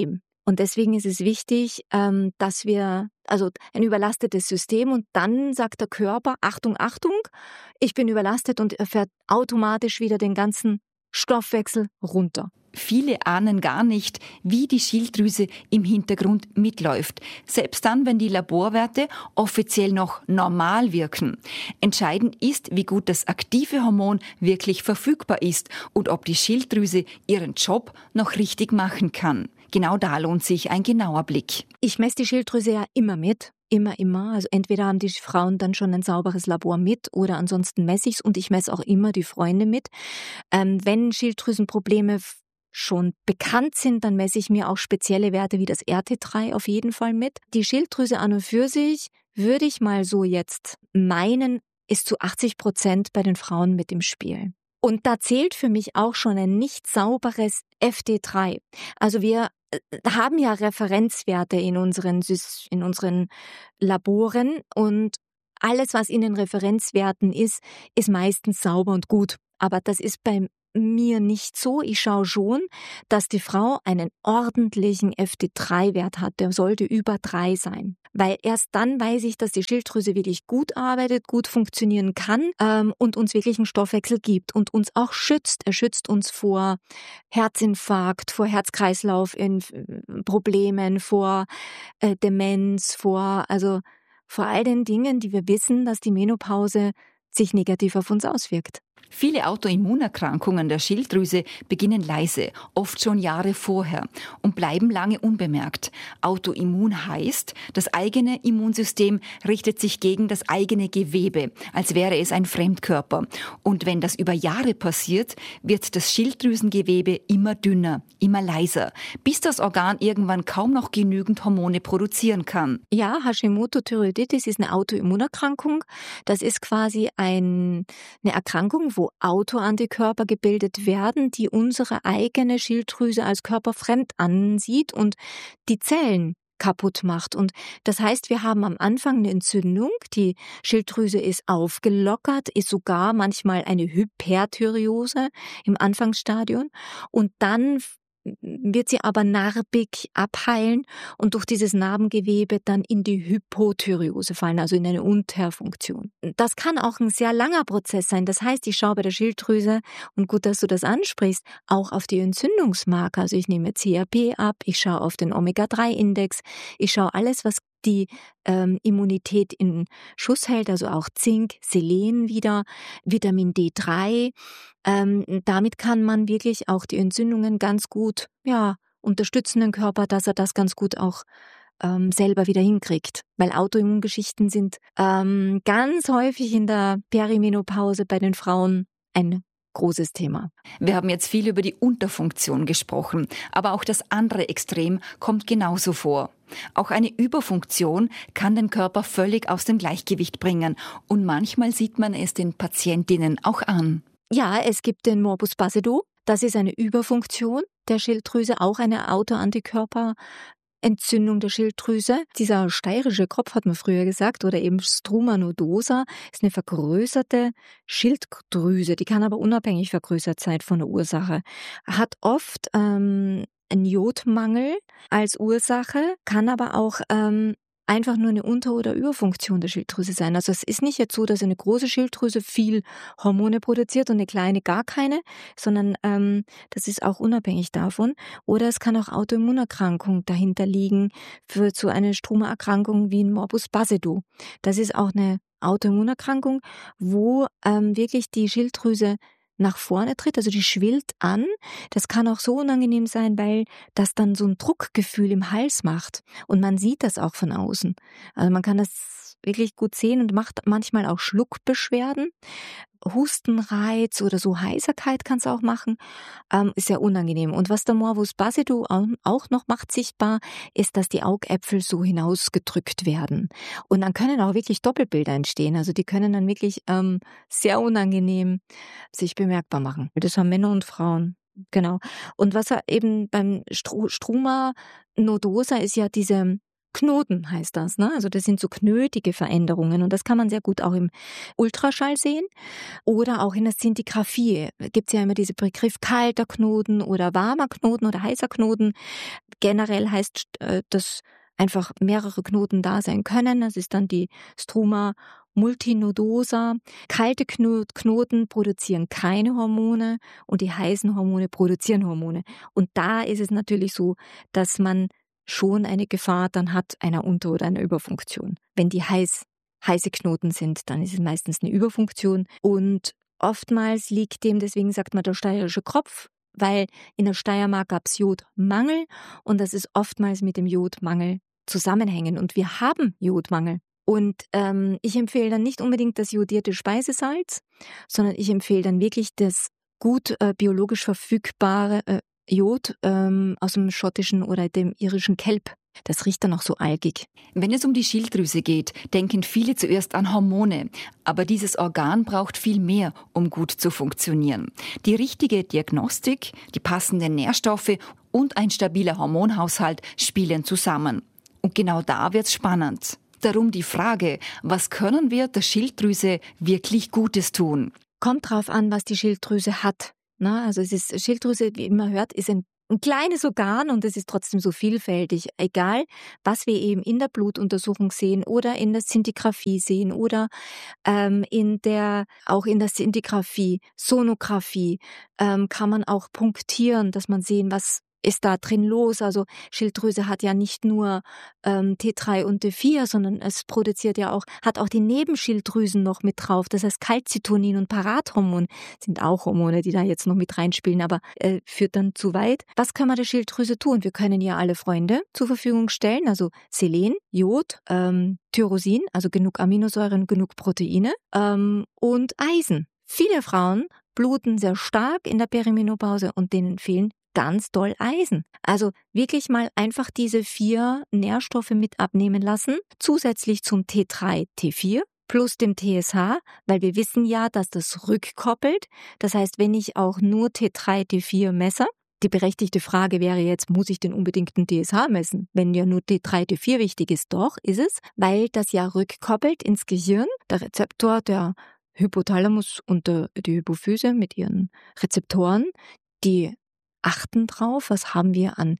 Und deswegen ist es wichtig, ähm, dass wir, also ein überlastetes System, und dann sagt der Körper, Achtung, Achtung, ich bin überlastet, und er fährt automatisch wieder den ganzen Stoffwechsel runter. Viele ahnen gar nicht, wie die Schilddrüse im Hintergrund mitläuft, selbst dann, wenn die Laborwerte offiziell noch normal wirken. Entscheidend ist, wie gut das aktive Hormon wirklich verfügbar ist und ob die Schilddrüse ihren Job noch richtig machen kann. Genau da lohnt sich ein genauer Blick. Ich messe die Schilddrüse ja immer mit. Immer, immer. Also entweder haben die Frauen dann schon ein sauberes Labor mit oder ansonsten messe ich es, und ich messe auch immer die Freunde mit. Ähm, wenn Schilddrüsenprobleme schon bekannt sind, dann messe ich mir auch spezielle Werte wie das R T drei auf jeden Fall mit. Die Schilddrüse an und für sich, würde ich mal so jetzt meinen, ist zu achtzig Prozent bei den Frauen mit im Spiel. Und da zählt für mich auch schon ein nicht sauberes F D drei. Also wir haben ja Referenzwerte in unseren, in unseren Laboren, und alles, was in den Referenzwerten ist, ist meistens sauber und gut. Aber das ist bei mir nicht so. Ich schaue schon, dass die Frau einen ordentlichen F D drei Wert hat. Der sollte über drei sein. Weil erst dann weiß ich, dass die Schilddrüse wirklich gut arbeitet, gut funktionieren kann ähm, und uns wirklich einen Stoffwechsel gibt und uns auch schützt. Er schützt uns vor Herzinfarkt, vor Herz-Kreislauf-Problemen, vor äh, Demenz, vor, also vor all den Dingen, die wir wissen, dass die Menopause sich negativ auf uns auswirkt. Viele Autoimmunerkrankungen der Schilddrüse beginnen leise, oft schon Jahre vorher, und bleiben lange unbemerkt. Autoimmun heißt, das eigene Immunsystem richtet sich gegen das eigene Gewebe, als wäre es ein Fremdkörper. Und wenn das über Jahre passiert, wird das Schilddrüsengewebe immer dünner, immer leiser, bis das Organ irgendwann kaum noch genügend Hormone produzieren kann. Ja, Hashimoto-Thyreoiditis ist eine Autoimmunerkrankung. Das ist quasi ein, eine Erkrankung, wo Autoantikörper gebildet werden, die unsere eigene Schilddrüse als körperfremd ansieht und die Zellen kaputt macht. Und das heißt, wir haben am Anfang eine Entzündung, die Schilddrüse ist aufgelockert, ist sogar manchmal eine Hyperthyreose im Anfangsstadium, und dann wird sie aber narbig abheilen und durch dieses Narbengewebe dann in die Hypothyreose fallen, also in eine Unterfunktion. Das kann auch ein sehr langer Prozess sein. Das heißt, ich schaue bei der Schilddrüse, und gut, dass du das ansprichst, auch auf die Entzündungsmarker. Also ich nehme C R P ab, ich schaue auf den Omega drei Index, ich schaue alles, was die ähm, Immunität in Schuss hält, also auch Zink, Selen wieder, Vitamin D drei. Ähm, damit kann man wirklich auch die Entzündungen ganz gut, ja, unterstützen den Körper, dass er das ganz gut auch ähm, selber wieder hinkriegt. Weil Autoimmungeschichten sind ähm, ganz häufig in der Perimenopause bei den Frauen ein großes Thema. Wir haben jetzt viel über die Unterfunktion gesprochen, aber auch das andere Extrem kommt genauso vor. Auch eine Überfunktion kann den Körper völlig aus dem Gleichgewicht bringen, und manchmal sieht man es den Patientinnen auch an. Ja, es gibt den Morbus Basedow. Das ist eine Überfunktion der Schilddrüse, auch eine Autoantikörper. Entzündung der Schilddrüse. Dieser steirische Kopf, hat man früher gesagt, oder eben Struma nodosa, ist eine vergrößerte Schilddrüse. Die kann aber unabhängig vergrößert sein von der Ursache. Hat oft ähm, einen Jodmangel als Ursache, kann aber auch ähm, einfach nur eine Unter- oder Überfunktion der Schilddrüse sein. Also es ist nicht jetzt so, dass eine große Schilddrüse viel Hormone produziert und eine kleine gar keine, sondern ähm, das ist auch unabhängig davon. Oder es kann auch Autoimmunerkrankung dahinter liegen für so eine Struma-Erkrankung wie ein Morbus Basedow. Das ist auch eine Autoimmunerkrankung, wo ähm, wirklich die Schilddrüse nach vorne tritt, also die schwillt an. Das kann auch so unangenehm sein, weil das dann so ein Druckgefühl im Hals macht. Und man sieht das auch von außen. Also man kann das wirklich gut sehen und macht manchmal auch Schluckbeschwerden. Hustenreiz oder so Heiserkeit kann es auch machen, ähm, ist sehr unangenehm. Und was der Morbus Basedow auch noch macht sichtbar, ist, dass die Augäpfel so hinausgedrückt werden. Und dann können auch wirklich Doppelbilder entstehen. Also die können dann wirklich ähm, sehr unangenehm sich bemerkbar machen. Das haben Männer und Frauen. Genau. Und was er eben beim Struma nodosa ist ja diese Knoten heißt das, ne? Also das sind so knötige Veränderungen und das kann man sehr gut auch im Ultraschall sehen oder auch in der Szintigraphie. Gibt es ja immer diesen Begriff kalter Knoten oder warmer Knoten oder heißer Knoten. Generell heißt äh, das einfach mehrere Knoten da sein können. Das ist dann die Struma multinodosa. Kalte Knoten produzieren keine Hormone und die heißen Hormone produzieren Hormone. Und da ist es natürlich so, dass man schon eine Gefahr dann hat einer Unter- oder einer Überfunktion. Wenn die heiß, heiße Knoten sind, dann ist es meistens eine Überfunktion. Und oftmals liegt dem, deswegen sagt man der steirische Kropf, weil in der Steiermark gab es Jodmangel und das ist oftmals mit dem Jodmangel zusammenhängen. Und wir haben Jodmangel. Und ähm, ich empfehle dann nicht unbedingt das jodierte Speisesalz, sondern ich empfehle dann wirklich das gut äh, biologisch verfügbare äh, Jod ähm, aus dem schottischen oder dem irischen Kelp. Das riecht dann auch so algig. Wenn es um die Schilddrüse geht, denken viele zuerst an Hormone. Aber dieses Organ braucht viel mehr, um gut zu funktionieren. Die richtige Diagnostik, die passenden Nährstoffe und ein stabiler Hormonhaushalt spielen zusammen. Und genau da wird's spannend. Darum die Frage, was können wir der Schilddrüse wirklich Gutes tun? Kommt drauf an, was die Schilddrüse hat. Na, also es ist Schilddrüse, wie man hört, ist ein, ein kleines Organ und es ist trotzdem so vielfältig. Egal, was wir eben in der Blutuntersuchung sehen oder in der Szintigraphie sehen oder ähm, in der auch in der Szintigraphie, Sonographie ähm, kann man auch punktieren, dass man sehen, was ist da drin los? Also Schilddrüse hat ja nicht nur ähm, T drei und T vier, sondern es produziert ja auch, hat auch die Nebenschilddrüsen noch mit drauf. Das heißt Calcitonin und Parathormon sind auch Hormone, die da jetzt noch mit reinspielen, aber äh, führt dann zu weit. Was können wir der Schilddrüse tun? Wir können ja alle Freunde zur Verfügung stellen, also Selen, Jod, ähm, Tyrosin, also genug Aminosäuren, genug Proteine ähm, und Eisen. Viele Frauen bluten sehr stark in der Perimenopause und denen fehlen ganz doll Eisen. Also wirklich mal einfach diese vier Nährstoffe mit abnehmen lassen, zusätzlich zum T drei, T vier plus dem T S H, weil wir wissen ja, dass das rückkoppelt. Das heißt, wenn ich auch nur T drei, T vier messe, die berechtigte Frage wäre jetzt, muss ich denn unbedingt einen T S H messen? Wenn ja nur T drei, T vier wichtig ist, doch, ist es, weil das ja rückkoppelt ins Gehirn. Der Rezeptor, der Hypothalamus und der, die Hypophyse mit ihren Rezeptoren, die achten drauf, was haben wir an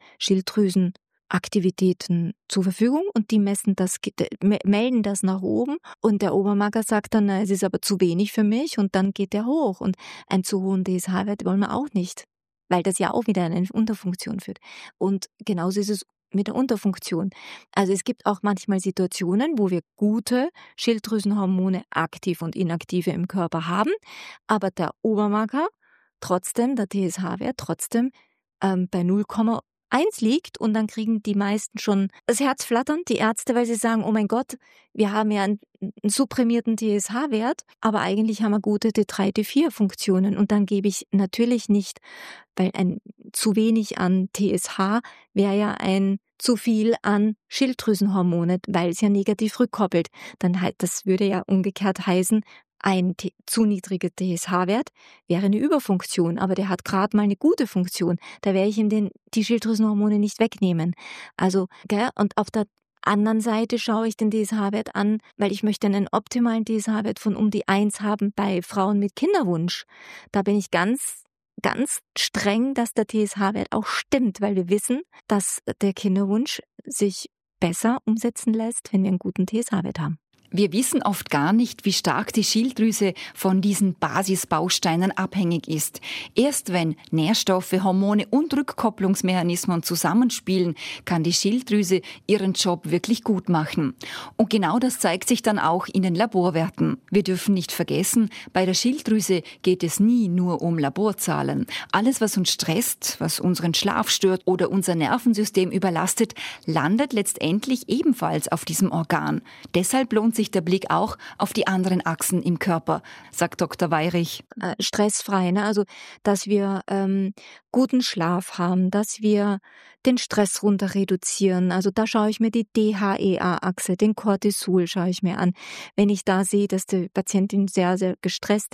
Schilddrüsenaktivitäten zur Verfügung und die messen das, melden das nach oben und der Obermarker sagt dann, na, es ist aber zu wenig für mich und dann geht der hoch und einen zu hohen T S H-Wert wollen wir auch nicht, weil das ja auch wieder eine Unterfunktion führt. Und genauso ist es mit der Unterfunktion. Also es gibt auch manchmal Situationen, wo wir gute Schilddrüsenhormone aktiv und inaktive im Körper haben, aber der Obermarker trotzdem, der T S H-Wert trotzdem ähm, bei null Komma eins liegt und dann kriegen die meisten schon das Herz flattern, die Ärzte, weil sie sagen, oh mein Gott, wir haben ja einen, einen supprimierten T S H-Wert, aber eigentlich haben wir gute T drei, T vier Funktionen und dann gebe ich natürlich nicht, weil ein zu wenig an T S H wäre ja ein zu viel an Schilddrüsenhormone, weil es ja negativ rückkoppelt. Dann halt, das würde ja umgekehrt heißen, ein T- zu niedriger T S H-Wert wäre eine Überfunktion, aber der hat gerade mal eine gute Funktion. Da werde ich ihm den, die Schilddrüsenhormone nicht wegnehmen. Also, gell, und auf der anderen Seite schaue ich den T S H-Wert an, weil ich möchte einen optimalen T S H-Wert von um die eins haben bei Frauen mit Kinderwunsch. Da bin ich ganz, ganz streng, dass der T S H-Wert auch stimmt, weil wir wissen, dass der Kinderwunsch sich besser umsetzen lässt, wenn wir einen guten T S H-Wert haben. Wir wissen oft gar nicht, wie stark die Schilddrüse von diesen Basisbausteinen abhängig ist. Erst wenn Nährstoffe, Hormone und Rückkopplungsmechanismen zusammenspielen, kann die Schilddrüse ihren Job wirklich gut machen. Und genau das zeigt sich dann auch in den Laborwerten. Wir dürfen nicht vergessen, bei der Schilddrüse geht es nie nur um Laborzahlen. Alles, was uns stresst, was unseren Schlaf stört oder unser Nervensystem überlastet, landet letztendlich ebenfalls auf diesem Organ. Deshalb lohnt sich der Blick auch auf die anderen Achsen im Körper, sagt Doktor Weyrich. Äh, stressfrei, ne? Also dass wir ähm, guten Schlaf haben, dass wir den Stress runter reduzieren. Also da schaue ich mir die D H E A-Achse, den Cortisol schaue ich mir an. Wenn ich da sehe, dass die Patientin sehr, sehr gestresst ist,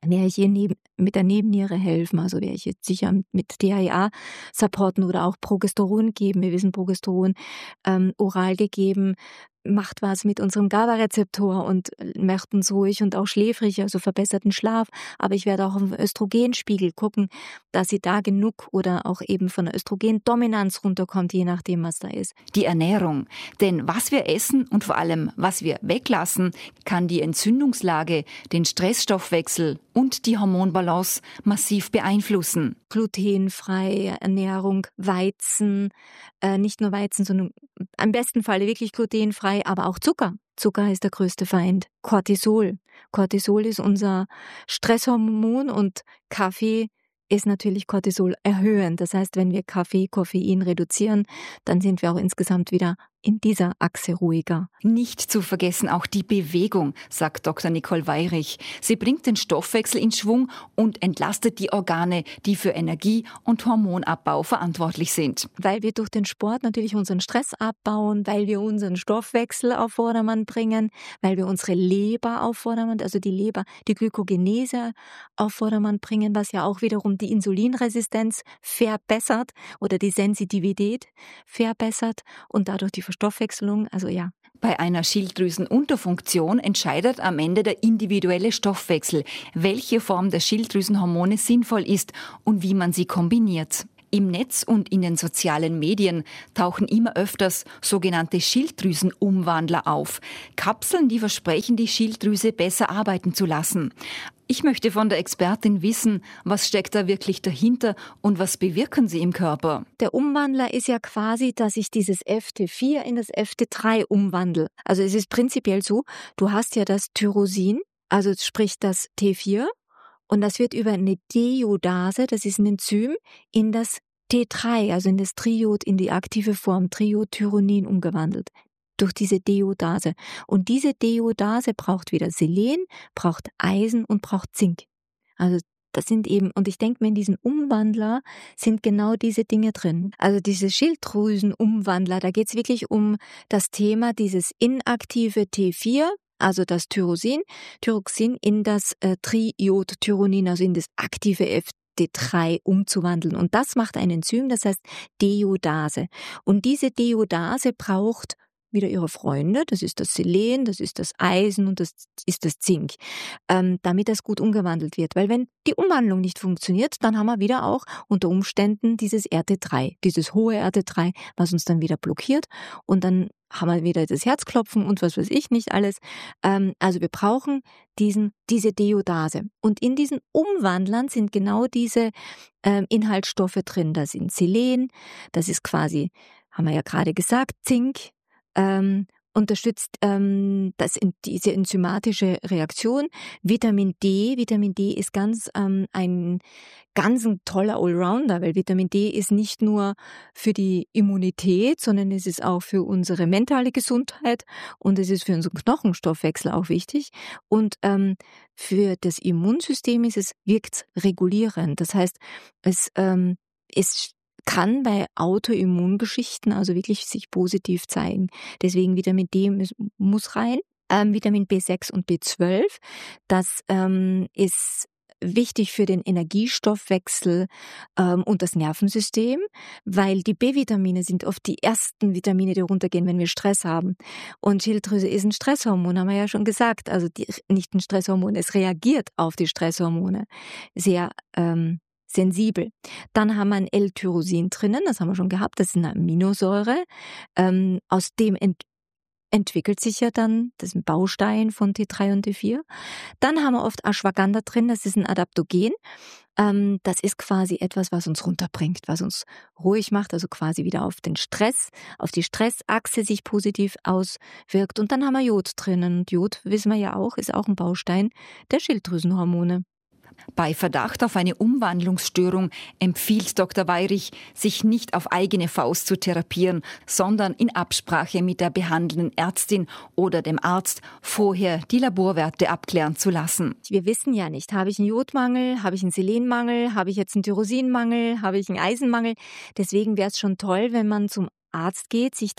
werde ich ihr neben, mit der Nebenniere helfen, also werde ich jetzt sicher mit D H E A supporten oder auch Progesteron geben. Wir wissen, Progesteron ähm, oral gegeben macht was mit unserem GABA-Rezeptor und macht uns ruhig und auch schläfrig, also verbesserten Schlaf. Aber ich werde auch auf den Östrogenspiegel gucken, dass sie da genug oder auch eben von der Östrogendominanz runterkommt, je nachdem, was da ist. Die Ernährung. Denn was wir essen und vor allem, was wir weglassen, kann die Entzündungslage, den Stressstoffwechsel und die Hormonbalance massiv beeinflussen. Glutenfreie Ernährung, Weizen, äh, nicht nur Weizen, sondern im besten Falle wirklich glutenfrei, aber auch Zucker. Zucker ist der größte Feind. Cortisol. Cortisol ist unser Stresshormon und Kaffee ist natürlich Cortisol erhöhend. Das heißt, wenn wir Kaffee, Koffein reduzieren, dann sind wir auch insgesamt wieder in dieser Achse ruhiger. Nicht zu vergessen auch die Bewegung, sagt Doktor Nicole Weyrich. Sie bringt den Stoffwechsel in Schwung und entlastet die Organe, die für Energie- und Hormonabbau verantwortlich sind. Weil wir durch den Sport natürlich unseren Stress abbauen, weil wir unseren Stoffwechsel auf Vordermann bringen, weil wir unsere Leber auf Vordermann, also die Leber, die Glykogenese auf Vordermann bringen, was ja auch wiederum die Insulinresistenz verbessert oder die Sensitivität verbessert und dadurch die Verstoffwechselung, also ja. Bei einer Schilddrüsenunterfunktion entscheidet am Ende der individuelle Stoffwechsel, welche Form der Schilddrüsenhormone sinnvoll ist und wie man sie kombiniert. Im Netz und in den sozialen Medien tauchen immer öfters sogenannte Schilddrüsenumwandler auf. Kapseln, die versprechen, die Schilddrüse besser arbeiten zu lassen. Ich möchte von der Expertin wissen, was steckt da wirklich dahinter und was bewirken sie im Körper? Der Umwandler ist ja quasi, dass ich dieses F T vier in das F T drei umwandle. Also es ist prinzipiell so, du hast ja das Tyrosin, also sprich das T vier, und das wird über eine Deiodase, das ist ein Enzym, in das T drei, also in das Triod, in die aktive Form Triodtyronin umgewandelt. Durch diese Deiodase. Und diese Deiodase braucht wieder Selen, braucht Eisen und braucht Zink. Also das sind eben, und ich denke mir, in diesem Umwandler sind genau diese Dinge drin. Also diese Schilddrüsenumwandler, da geht es wirklich um das Thema dieses inaktive T vier, also das Tyrosin, Thyroxin in das äh, Triodtyronin, also in das aktive F T drei umzuwandeln. Und das macht ein Enzym, das heißt Deiodase. Und diese Deiodase braucht wieder ihre Freunde, das ist das Selen, das ist das Eisen und das ist das Zink, ähm, damit das gut umgewandelt wird. Weil wenn die Umwandlung nicht funktioniert, dann haben wir wieder auch unter Umständen dieses R T drei, dieses hohe R T drei, was uns dann wieder blockiert und dann haben wir wieder das Herzklopfen und was weiß ich nicht alles. Ähm, also wir brauchen diesen, diese Deiodase. Und in diesen Umwandlern sind genau diese ähm, Inhaltsstoffe drin. Da sind Selen, das ist quasi, haben wir ja gerade gesagt, Zink, Ähm, unterstützt ähm, das, diese enzymatische Reaktion. Vitamin D, Vitamin D ist ganz ähm, ein ganz ein toller Allrounder, weil Vitamin D ist nicht nur für die Immunität, sondern es ist auch für unsere mentale Gesundheit und es ist für unseren Knochenstoffwechsel auch wichtig. Und ähm, für das Immunsystem ist es, wirkt regulierend. Das heißt, es ähm, ist kann bei Autoimmungeschichten also wirklich sich positiv zeigen. Deswegen Vitamin D muss rein. Ähm, Vitamin B sechs und B zwölf, das ähm, ist wichtig für den Energiestoffwechsel ähm, und das Nervensystem, weil die B-Vitamine sind oft die ersten Vitamine, die runtergehen, wenn wir Stress haben. Und Schilddrüse ist ein Stresshormon, haben wir ja schon gesagt. Also die, nicht ein Stresshormon, es reagiert auf die Stresshormone sehr ähm, sensibel. Dann haben wir ein L-Tyrosin drinnen, das haben wir schon gehabt, das ist eine Aminosäure. Ähm, aus dem ent- entwickelt sich ja dann, das ist ein Baustein von T drei und T vier. Dann haben wir oft Ashwagandha drin, das ist ein Adaptogen. Ähm, das ist quasi etwas, was uns runterbringt, was uns ruhig macht, also quasi wieder auf den Stress, auf die Stressachse sich positiv auswirkt. Und dann haben wir Jod drinnen. Und Jod, wissen wir ja auch, ist auch ein Baustein der Schilddrüsenhormone. Bei Verdacht auf eine Umwandlungsstörung empfiehlt Doktor Weyrich, sich nicht auf eigene Faust zu therapieren, sondern in Absprache mit der behandelnden Ärztin oder dem Arzt vorher die Laborwerte abklären zu lassen. Wir wissen ja nicht, habe ich einen Jodmangel, habe ich einen Selenmangel, habe ich jetzt einen Tyrosinmangel, habe ich einen Eisenmangel. Deswegen wäre es schon toll, wenn man zum Arzt geht, sich das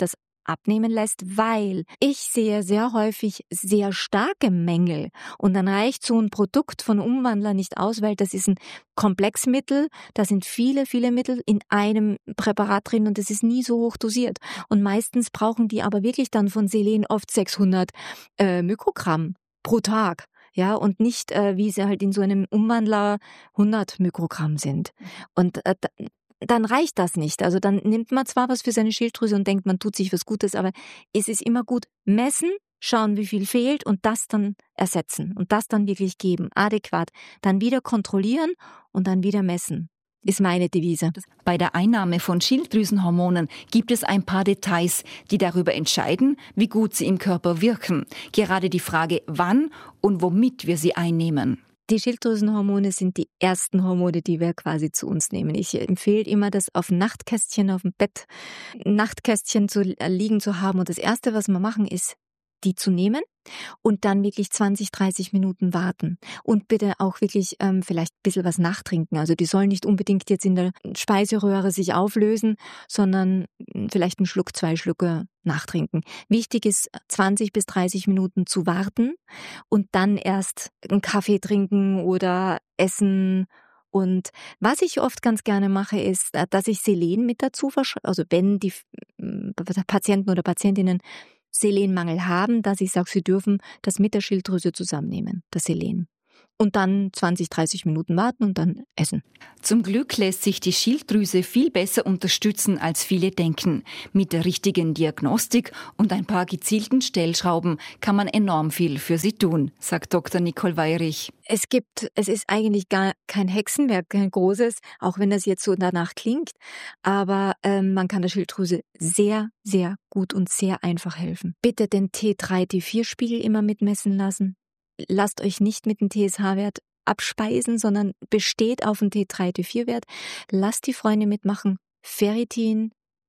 abnehmen lässt, weil ich sehe sehr häufig sehr starke Mängel und dann reicht so ein Produkt von Umwandler nicht aus, weil das ist ein Komplexmittel, da sind viele, viele Mittel in einem Präparat drin und das ist nie so hoch dosiert und meistens brauchen die aber wirklich dann von Selen oft sechshundert äh, Mikrogramm pro Tag. Ja, und nicht, äh, wie sie halt in so einem Umwandler hundert Mikrogramm sind. Und äh, dann reicht das nicht. Also dann nimmt man zwar was für seine Schilddrüse und denkt, man tut sich was Gutes, aber es ist immer gut, messen, schauen, wie viel fehlt und das dann ersetzen und das dann wirklich geben, adäquat. Dann wieder kontrollieren und dann wieder messen. Ist meine Devise. Bei der Einnahme von Schilddrüsenhormonen gibt es ein paar Details, die darüber entscheiden, wie gut sie im Körper wirken. Gerade die Frage, wann und womit wir sie einnehmen. Die Schilddrüsenhormone sind die ersten Hormone, die wir quasi zu uns nehmen. Ich empfehle immer, das auf Nachtkästchen, auf dem Bett, Nachtkästchen zu liegen zu haben. Und das Erste, was wir machen, ist, die zu nehmen und dann wirklich zwanzig, dreißig Minuten warten. Und bitte auch wirklich ähm, vielleicht ein bisschen was nachtrinken. Also die sollen nicht unbedingt jetzt in der Speiseröhre sich auflösen, sondern vielleicht einen Schluck, zwei Schlucke nachtrinken. Wichtig ist, zwanzig bis dreißig Minuten zu warten und dann erst einen Kaffee trinken oder essen. Und was ich oft ganz gerne mache, ist, dass ich Selen mit dazu verschreibe. Also wenn die Patienten oder Patientinnen Selenmangel haben, dass ich sage, sie dürfen das mit der Schilddrüse zusammennehmen, das Selen. Und dann zwanzig, dreißig Minuten warten und dann essen. Zum Glück lässt sich die Schilddrüse viel besser unterstützen, als viele denken. Mit der richtigen Diagnostik und ein paar gezielten Stellschrauben kann man enorm viel für sie tun, sagt Doktor Nicole Weyrich. Es gibt, es ist eigentlich gar kein Hexenwerk, kein großes, auch wenn das jetzt so danach klingt. Aber ähm, man kann der Schilddrüse sehr, sehr gut und sehr einfach helfen. Bitte den T drei T vier Spiegel immer mitmessen lassen. Lasst euch nicht mit dem T S H-Wert abspeisen, sondern besteht auf dem T drei T vier Wert. Lasst die Freunde mitmachen. Ferritin,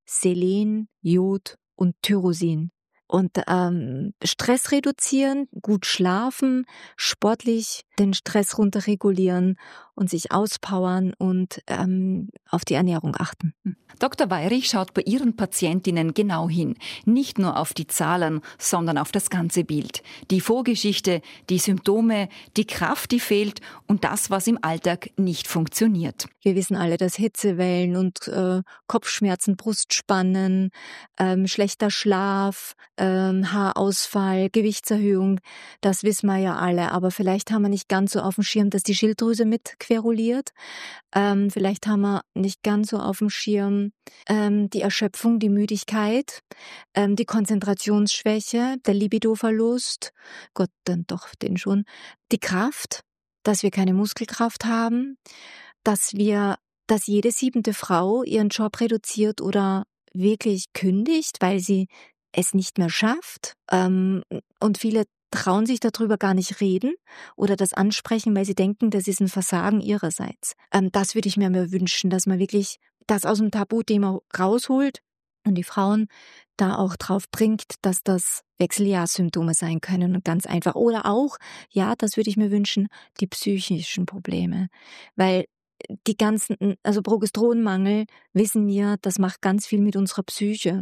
Selen, Jod und Tyrosin. Und ähm, Stress reduzieren, gut schlafen, sportlich den Stress runterregulieren und sich auspowern und ähm, auf die Ernährung achten. Doktor Weyrich schaut bei ihren Patientinnen genau hin. Nicht nur auf die Zahlen, sondern auf das ganze Bild. Die Vorgeschichte, die Symptome, die Kraft, die fehlt und das, was im Alltag nicht funktioniert. Wir wissen alle, dass Hitzewellen und äh, Kopfschmerzen, Brustspannen, ähm, schlechter Schlaf, ähm, Haarausfall, Gewichtserhöhung, das wissen wir ja alle. Aber vielleicht haben wir nicht ganz so auf dem Schirm, dass die Schilddrüse mit queruliert. Ähm, vielleicht haben wir nicht ganz so auf dem Schirm ähm, die Erschöpfung, die Müdigkeit, ähm, die Konzentrationsschwäche, der Libidoverlust, Gott, dann doch den schon, die Kraft, dass wir keine Muskelkraft haben, dass wir, dass jede siebente Frau ihren Job reduziert oder wirklich kündigt, weil sie es nicht mehr schafft. Ähm, und viele trauen sich darüber gar nicht reden oder das ansprechen, weil sie denken, das ist ein Versagen ihrerseits. Ähm, das würde ich mir mehr wünschen, dass man wirklich das aus dem Tabuthema rausholt und die Frauen da auch drauf bringt, dass das Wechseljahrssymptome sein können und ganz einfach. Oder auch, ja, das würde ich mir wünschen, die psychischen Probleme. Weil die ganzen, also Progesteronmangel, wissen wir, das macht ganz viel mit unserer Psyche.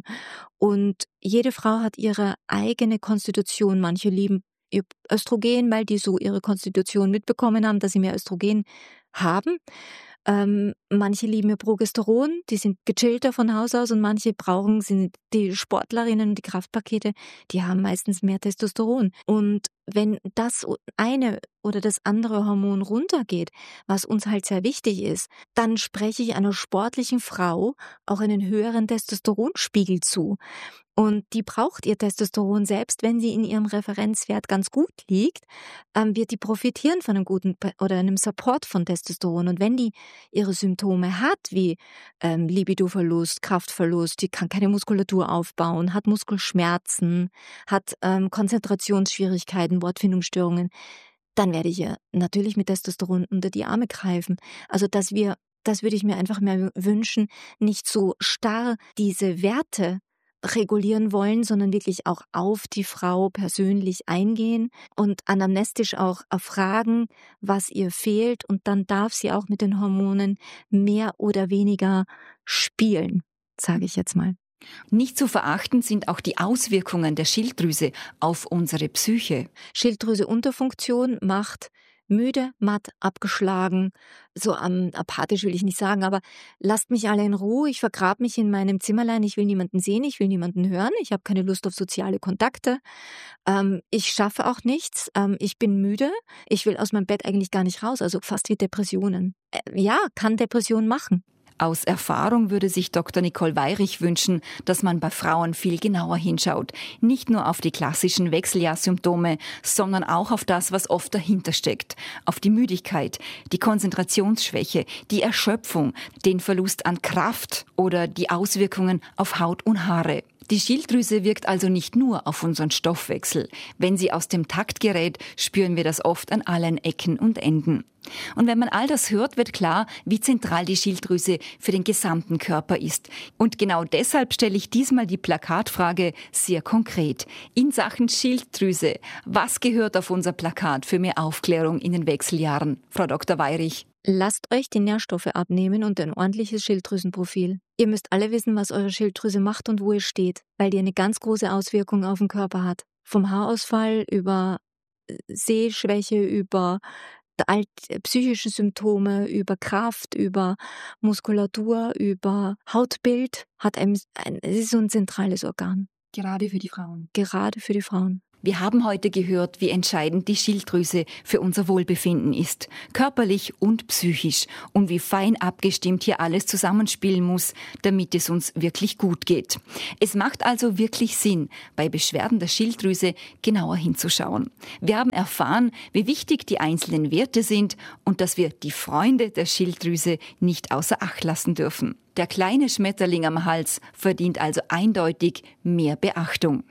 Und jede Frau hat ihre eigene Konstitution. Manche lieben ihr Östrogen, weil die so ihre Konstitution mitbekommen haben, dass sie mehr Östrogen haben. Ähm, manche lieben ihr Progesteron, die sind gechillter von Haus aus und manche brauchen, sind die Sportlerinnen und die Kraftpakete, die haben meistens mehr Testosteron. Und wenn das eine oder das andere Hormon runtergeht, was uns halt sehr wichtig ist, dann spreche ich einer sportlichen Frau auch einen höheren Testosteronspiegel zu. Und die braucht ihr Testosteron, selbst wenn sie in ihrem Referenzwert ganz gut liegt, ähm, wird die profitieren von einem guten oder einem Support von Testosteron. Und wenn die ihre Symptome hat, wie ähm, Libidoverlust, Kraftverlust, die kann keine Muskulatur aufbauen, hat Muskelschmerzen, hat ähm, Konzentrationsschwierigkeiten, Wortfindungsstörungen, dann werde ich ihr natürlich mit Testosteron unter die Arme greifen. Also dass wir, das würde ich mir einfach mehr wünschen, nicht so starr diese Werte regulieren wollen, sondern wirklich auch auf die Frau persönlich eingehen und anamnestisch auch erfragen, was ihr fehlt, und dann darf sie auch mit den Hormonen mehr oder weniger spielen, sage ich jetzt mal. Nicht zu verachten sind auch die Auswirkungen der Schilddrüse auf unsere Psyche. Schilddrüseunterfunktion macht müde, matt, abgeschlagen, so ähm, apathisch will ich nicht sagen, aber lasst mich alle in Ruhe, ich vergrabe mich in meinem Zimmerlein, ich will niemanden sehen, ich will niemanden hören, ich habe keine Lust auf soziale Kontakte, ähm, ich schaffe auch nichts, ähm, ich bin müde, ich will aus meinem Bett eigentlich gar nicht raus, also fast wie Depressionen. Äh, ja, kann Depression machen. Aus Erfahrung würde sich Doktor Nicole Weyrich wünschen, dass man bei Frauen viel genauer hinschaut. Nicht nur auf die klassischen Wechseljahrssymptome, sondern auch auf das, was oft dahinter steckt. Auf die Müdigkeit, die Konzentrationsschwäche, die Erschöpfung, den Verlust an Kraft oder die Auswirkungen auf Haut und Haare. Die Schilddrüse wirkt also nicht nur auf unseren Stoffwechsel. Wenn sie aus dem Takt gerät, spüren wir das oft an allen Ecken und Enden. Und wenn man all das hört, wird klar, wie zentral die Schilddrüse für den gesamten Körper ist. Und genau deshalb stelle ich diesmal die Plakatfrage sehr konkret. In Sachen Schilddrüse, was gehört auf unser Plakat für mehr Aufklärung in den Wechseljahren? Frau Doktor Weyrich. Lasst euch die Nährstoffe abnehmen und ein ordentliches Schilddrüsenprofil. Ihr müsst alle wissen, was eure Schilddrüse macht und wo ihr steht, weil die eine ganz große Auswirkung auf den Körper hat. Vom Haarausfall über Sehschwäche, über alt, psychische Symptome, über Kraft, über Muskulatur, über Hautbild, hat ein, ein, es ist so ein zentrales Organ. Gerade für die Frauen. Gerade für die Frauen. Wir haben heute gehört, wie entscheidend die Schilddrüse für unser Wohlbefinden ist, körperlich und psychisch, und wie fein abgestimmt hier alles zusammenspielen muss, damit es uns wirklich gut geht. Es macht also wirklich Sinn, bei Beschwerden der Schilddrüse genauer hinzuschauen. Wir haben erfahren, wie wichtig die einzelnen Werte sind und dass wir die Freunde der Schilddrüse nicht außer Acht lassen dürfen. Der kleine Schmetterling am Hals verdient also eindeutig mehr Beachtung.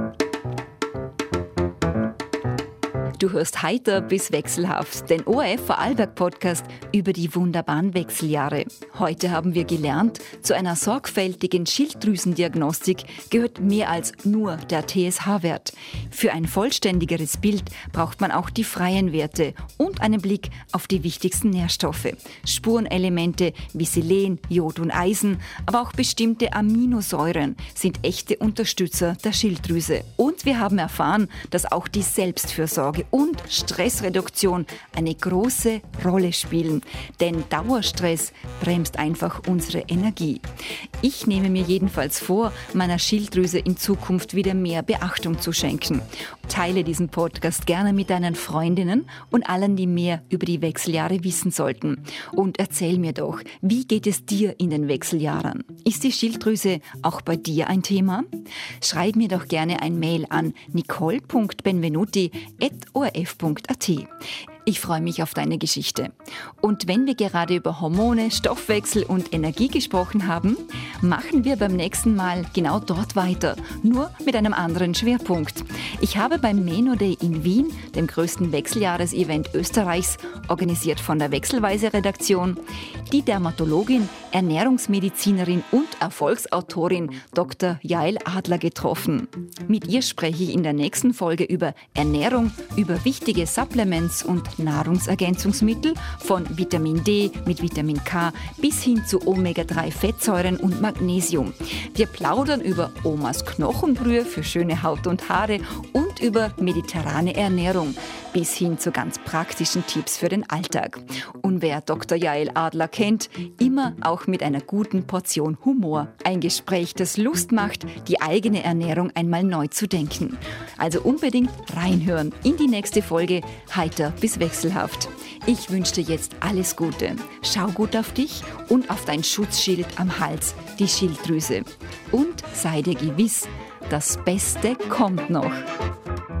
Du hörst heiter bis wechselhaft, den O R F Vorarlberg-Podcast über die wunderbaren Wechseljahre. Heute haben wir gelernt, zu einer sorgfältigen Schilddrüsendiagnostik gehört mehr als nur der T S H-Wert. Für ein vollständigeres Bild braucht man auch die freien Werte und einen Blick auf die wichtigsten Nährstoffe. Spurenelemente wie Selen, Jod und Eisen, aber auch bestimmte Aminosäuren sind echte Unterstützer der Schilddrüse. Und wir haben erfahren, dass auch die Selbstfürsorge und Stressreduktion eine große Rolle spielen. Denn Dauerstress bremst einfach unsere Energie. Ich nehme mir jedenfalls vor, meiner Schilddrüse in Zukunft wieder mehr Beachtung zu schenken. Teile diesen Podcast gerne mit deinen Freundinnen und allen, die mehr über die Wechseljahre wissen sollten. Und erzähl mir doch, wie geht es dir in den Wechseljahren? Ist die Schilddrüse auch bei dir ein Thema? Schreib mir doch gerne ein Mail an nicole punkt benvenuti at o r f punkt a t. Ich freue mich auf deine Geschichte. Und wenn wir gerade über Hormone, Stoffwechsel und Energie gesprochen haben, machen wir beim nächsten Mal genau dort weiter, nur mit einem anderen Schwerpunkt. Ich habe beim Meno Day in Wien, dem größten Wechseljahresevent Österreichs, organisiert von der Wechselweise-Redaktion, die Dermatologin, Ernährungsmedizinerin und Erfolgsautorin Doktor Jael Adler getroffen. Mit ihr spreche ich in der nächsten Folge über Ernährung, über wichtige Supplements und Nahrungsergänzungsmittel von Vitamin D mit Vitamin K bis hin zu Omega drei Fettsäuren und Magnesium. Wir plaudern über Omas Knochenbrühe für schöne Haut und Haare und über mediterrane Ernährung bis hin zu ganz praktischen Tipps für den Alltag. Und wer Doktor Jael Adler kennt, immer auch mit einer guten Portion Humor. Ein Gespräch, das Lust macht, die eigene Ernährung einmal neu zu denken. Also unbedingt reinhören in die nächste Folge Heiter bis wechselhaft. Ich wünsche dir jetzt alles Gute. Schau gut auf dich und auf dein Schutzschild am Hals, die Schilddrüse. Und sei dir gewiss, das Beste kommt noch.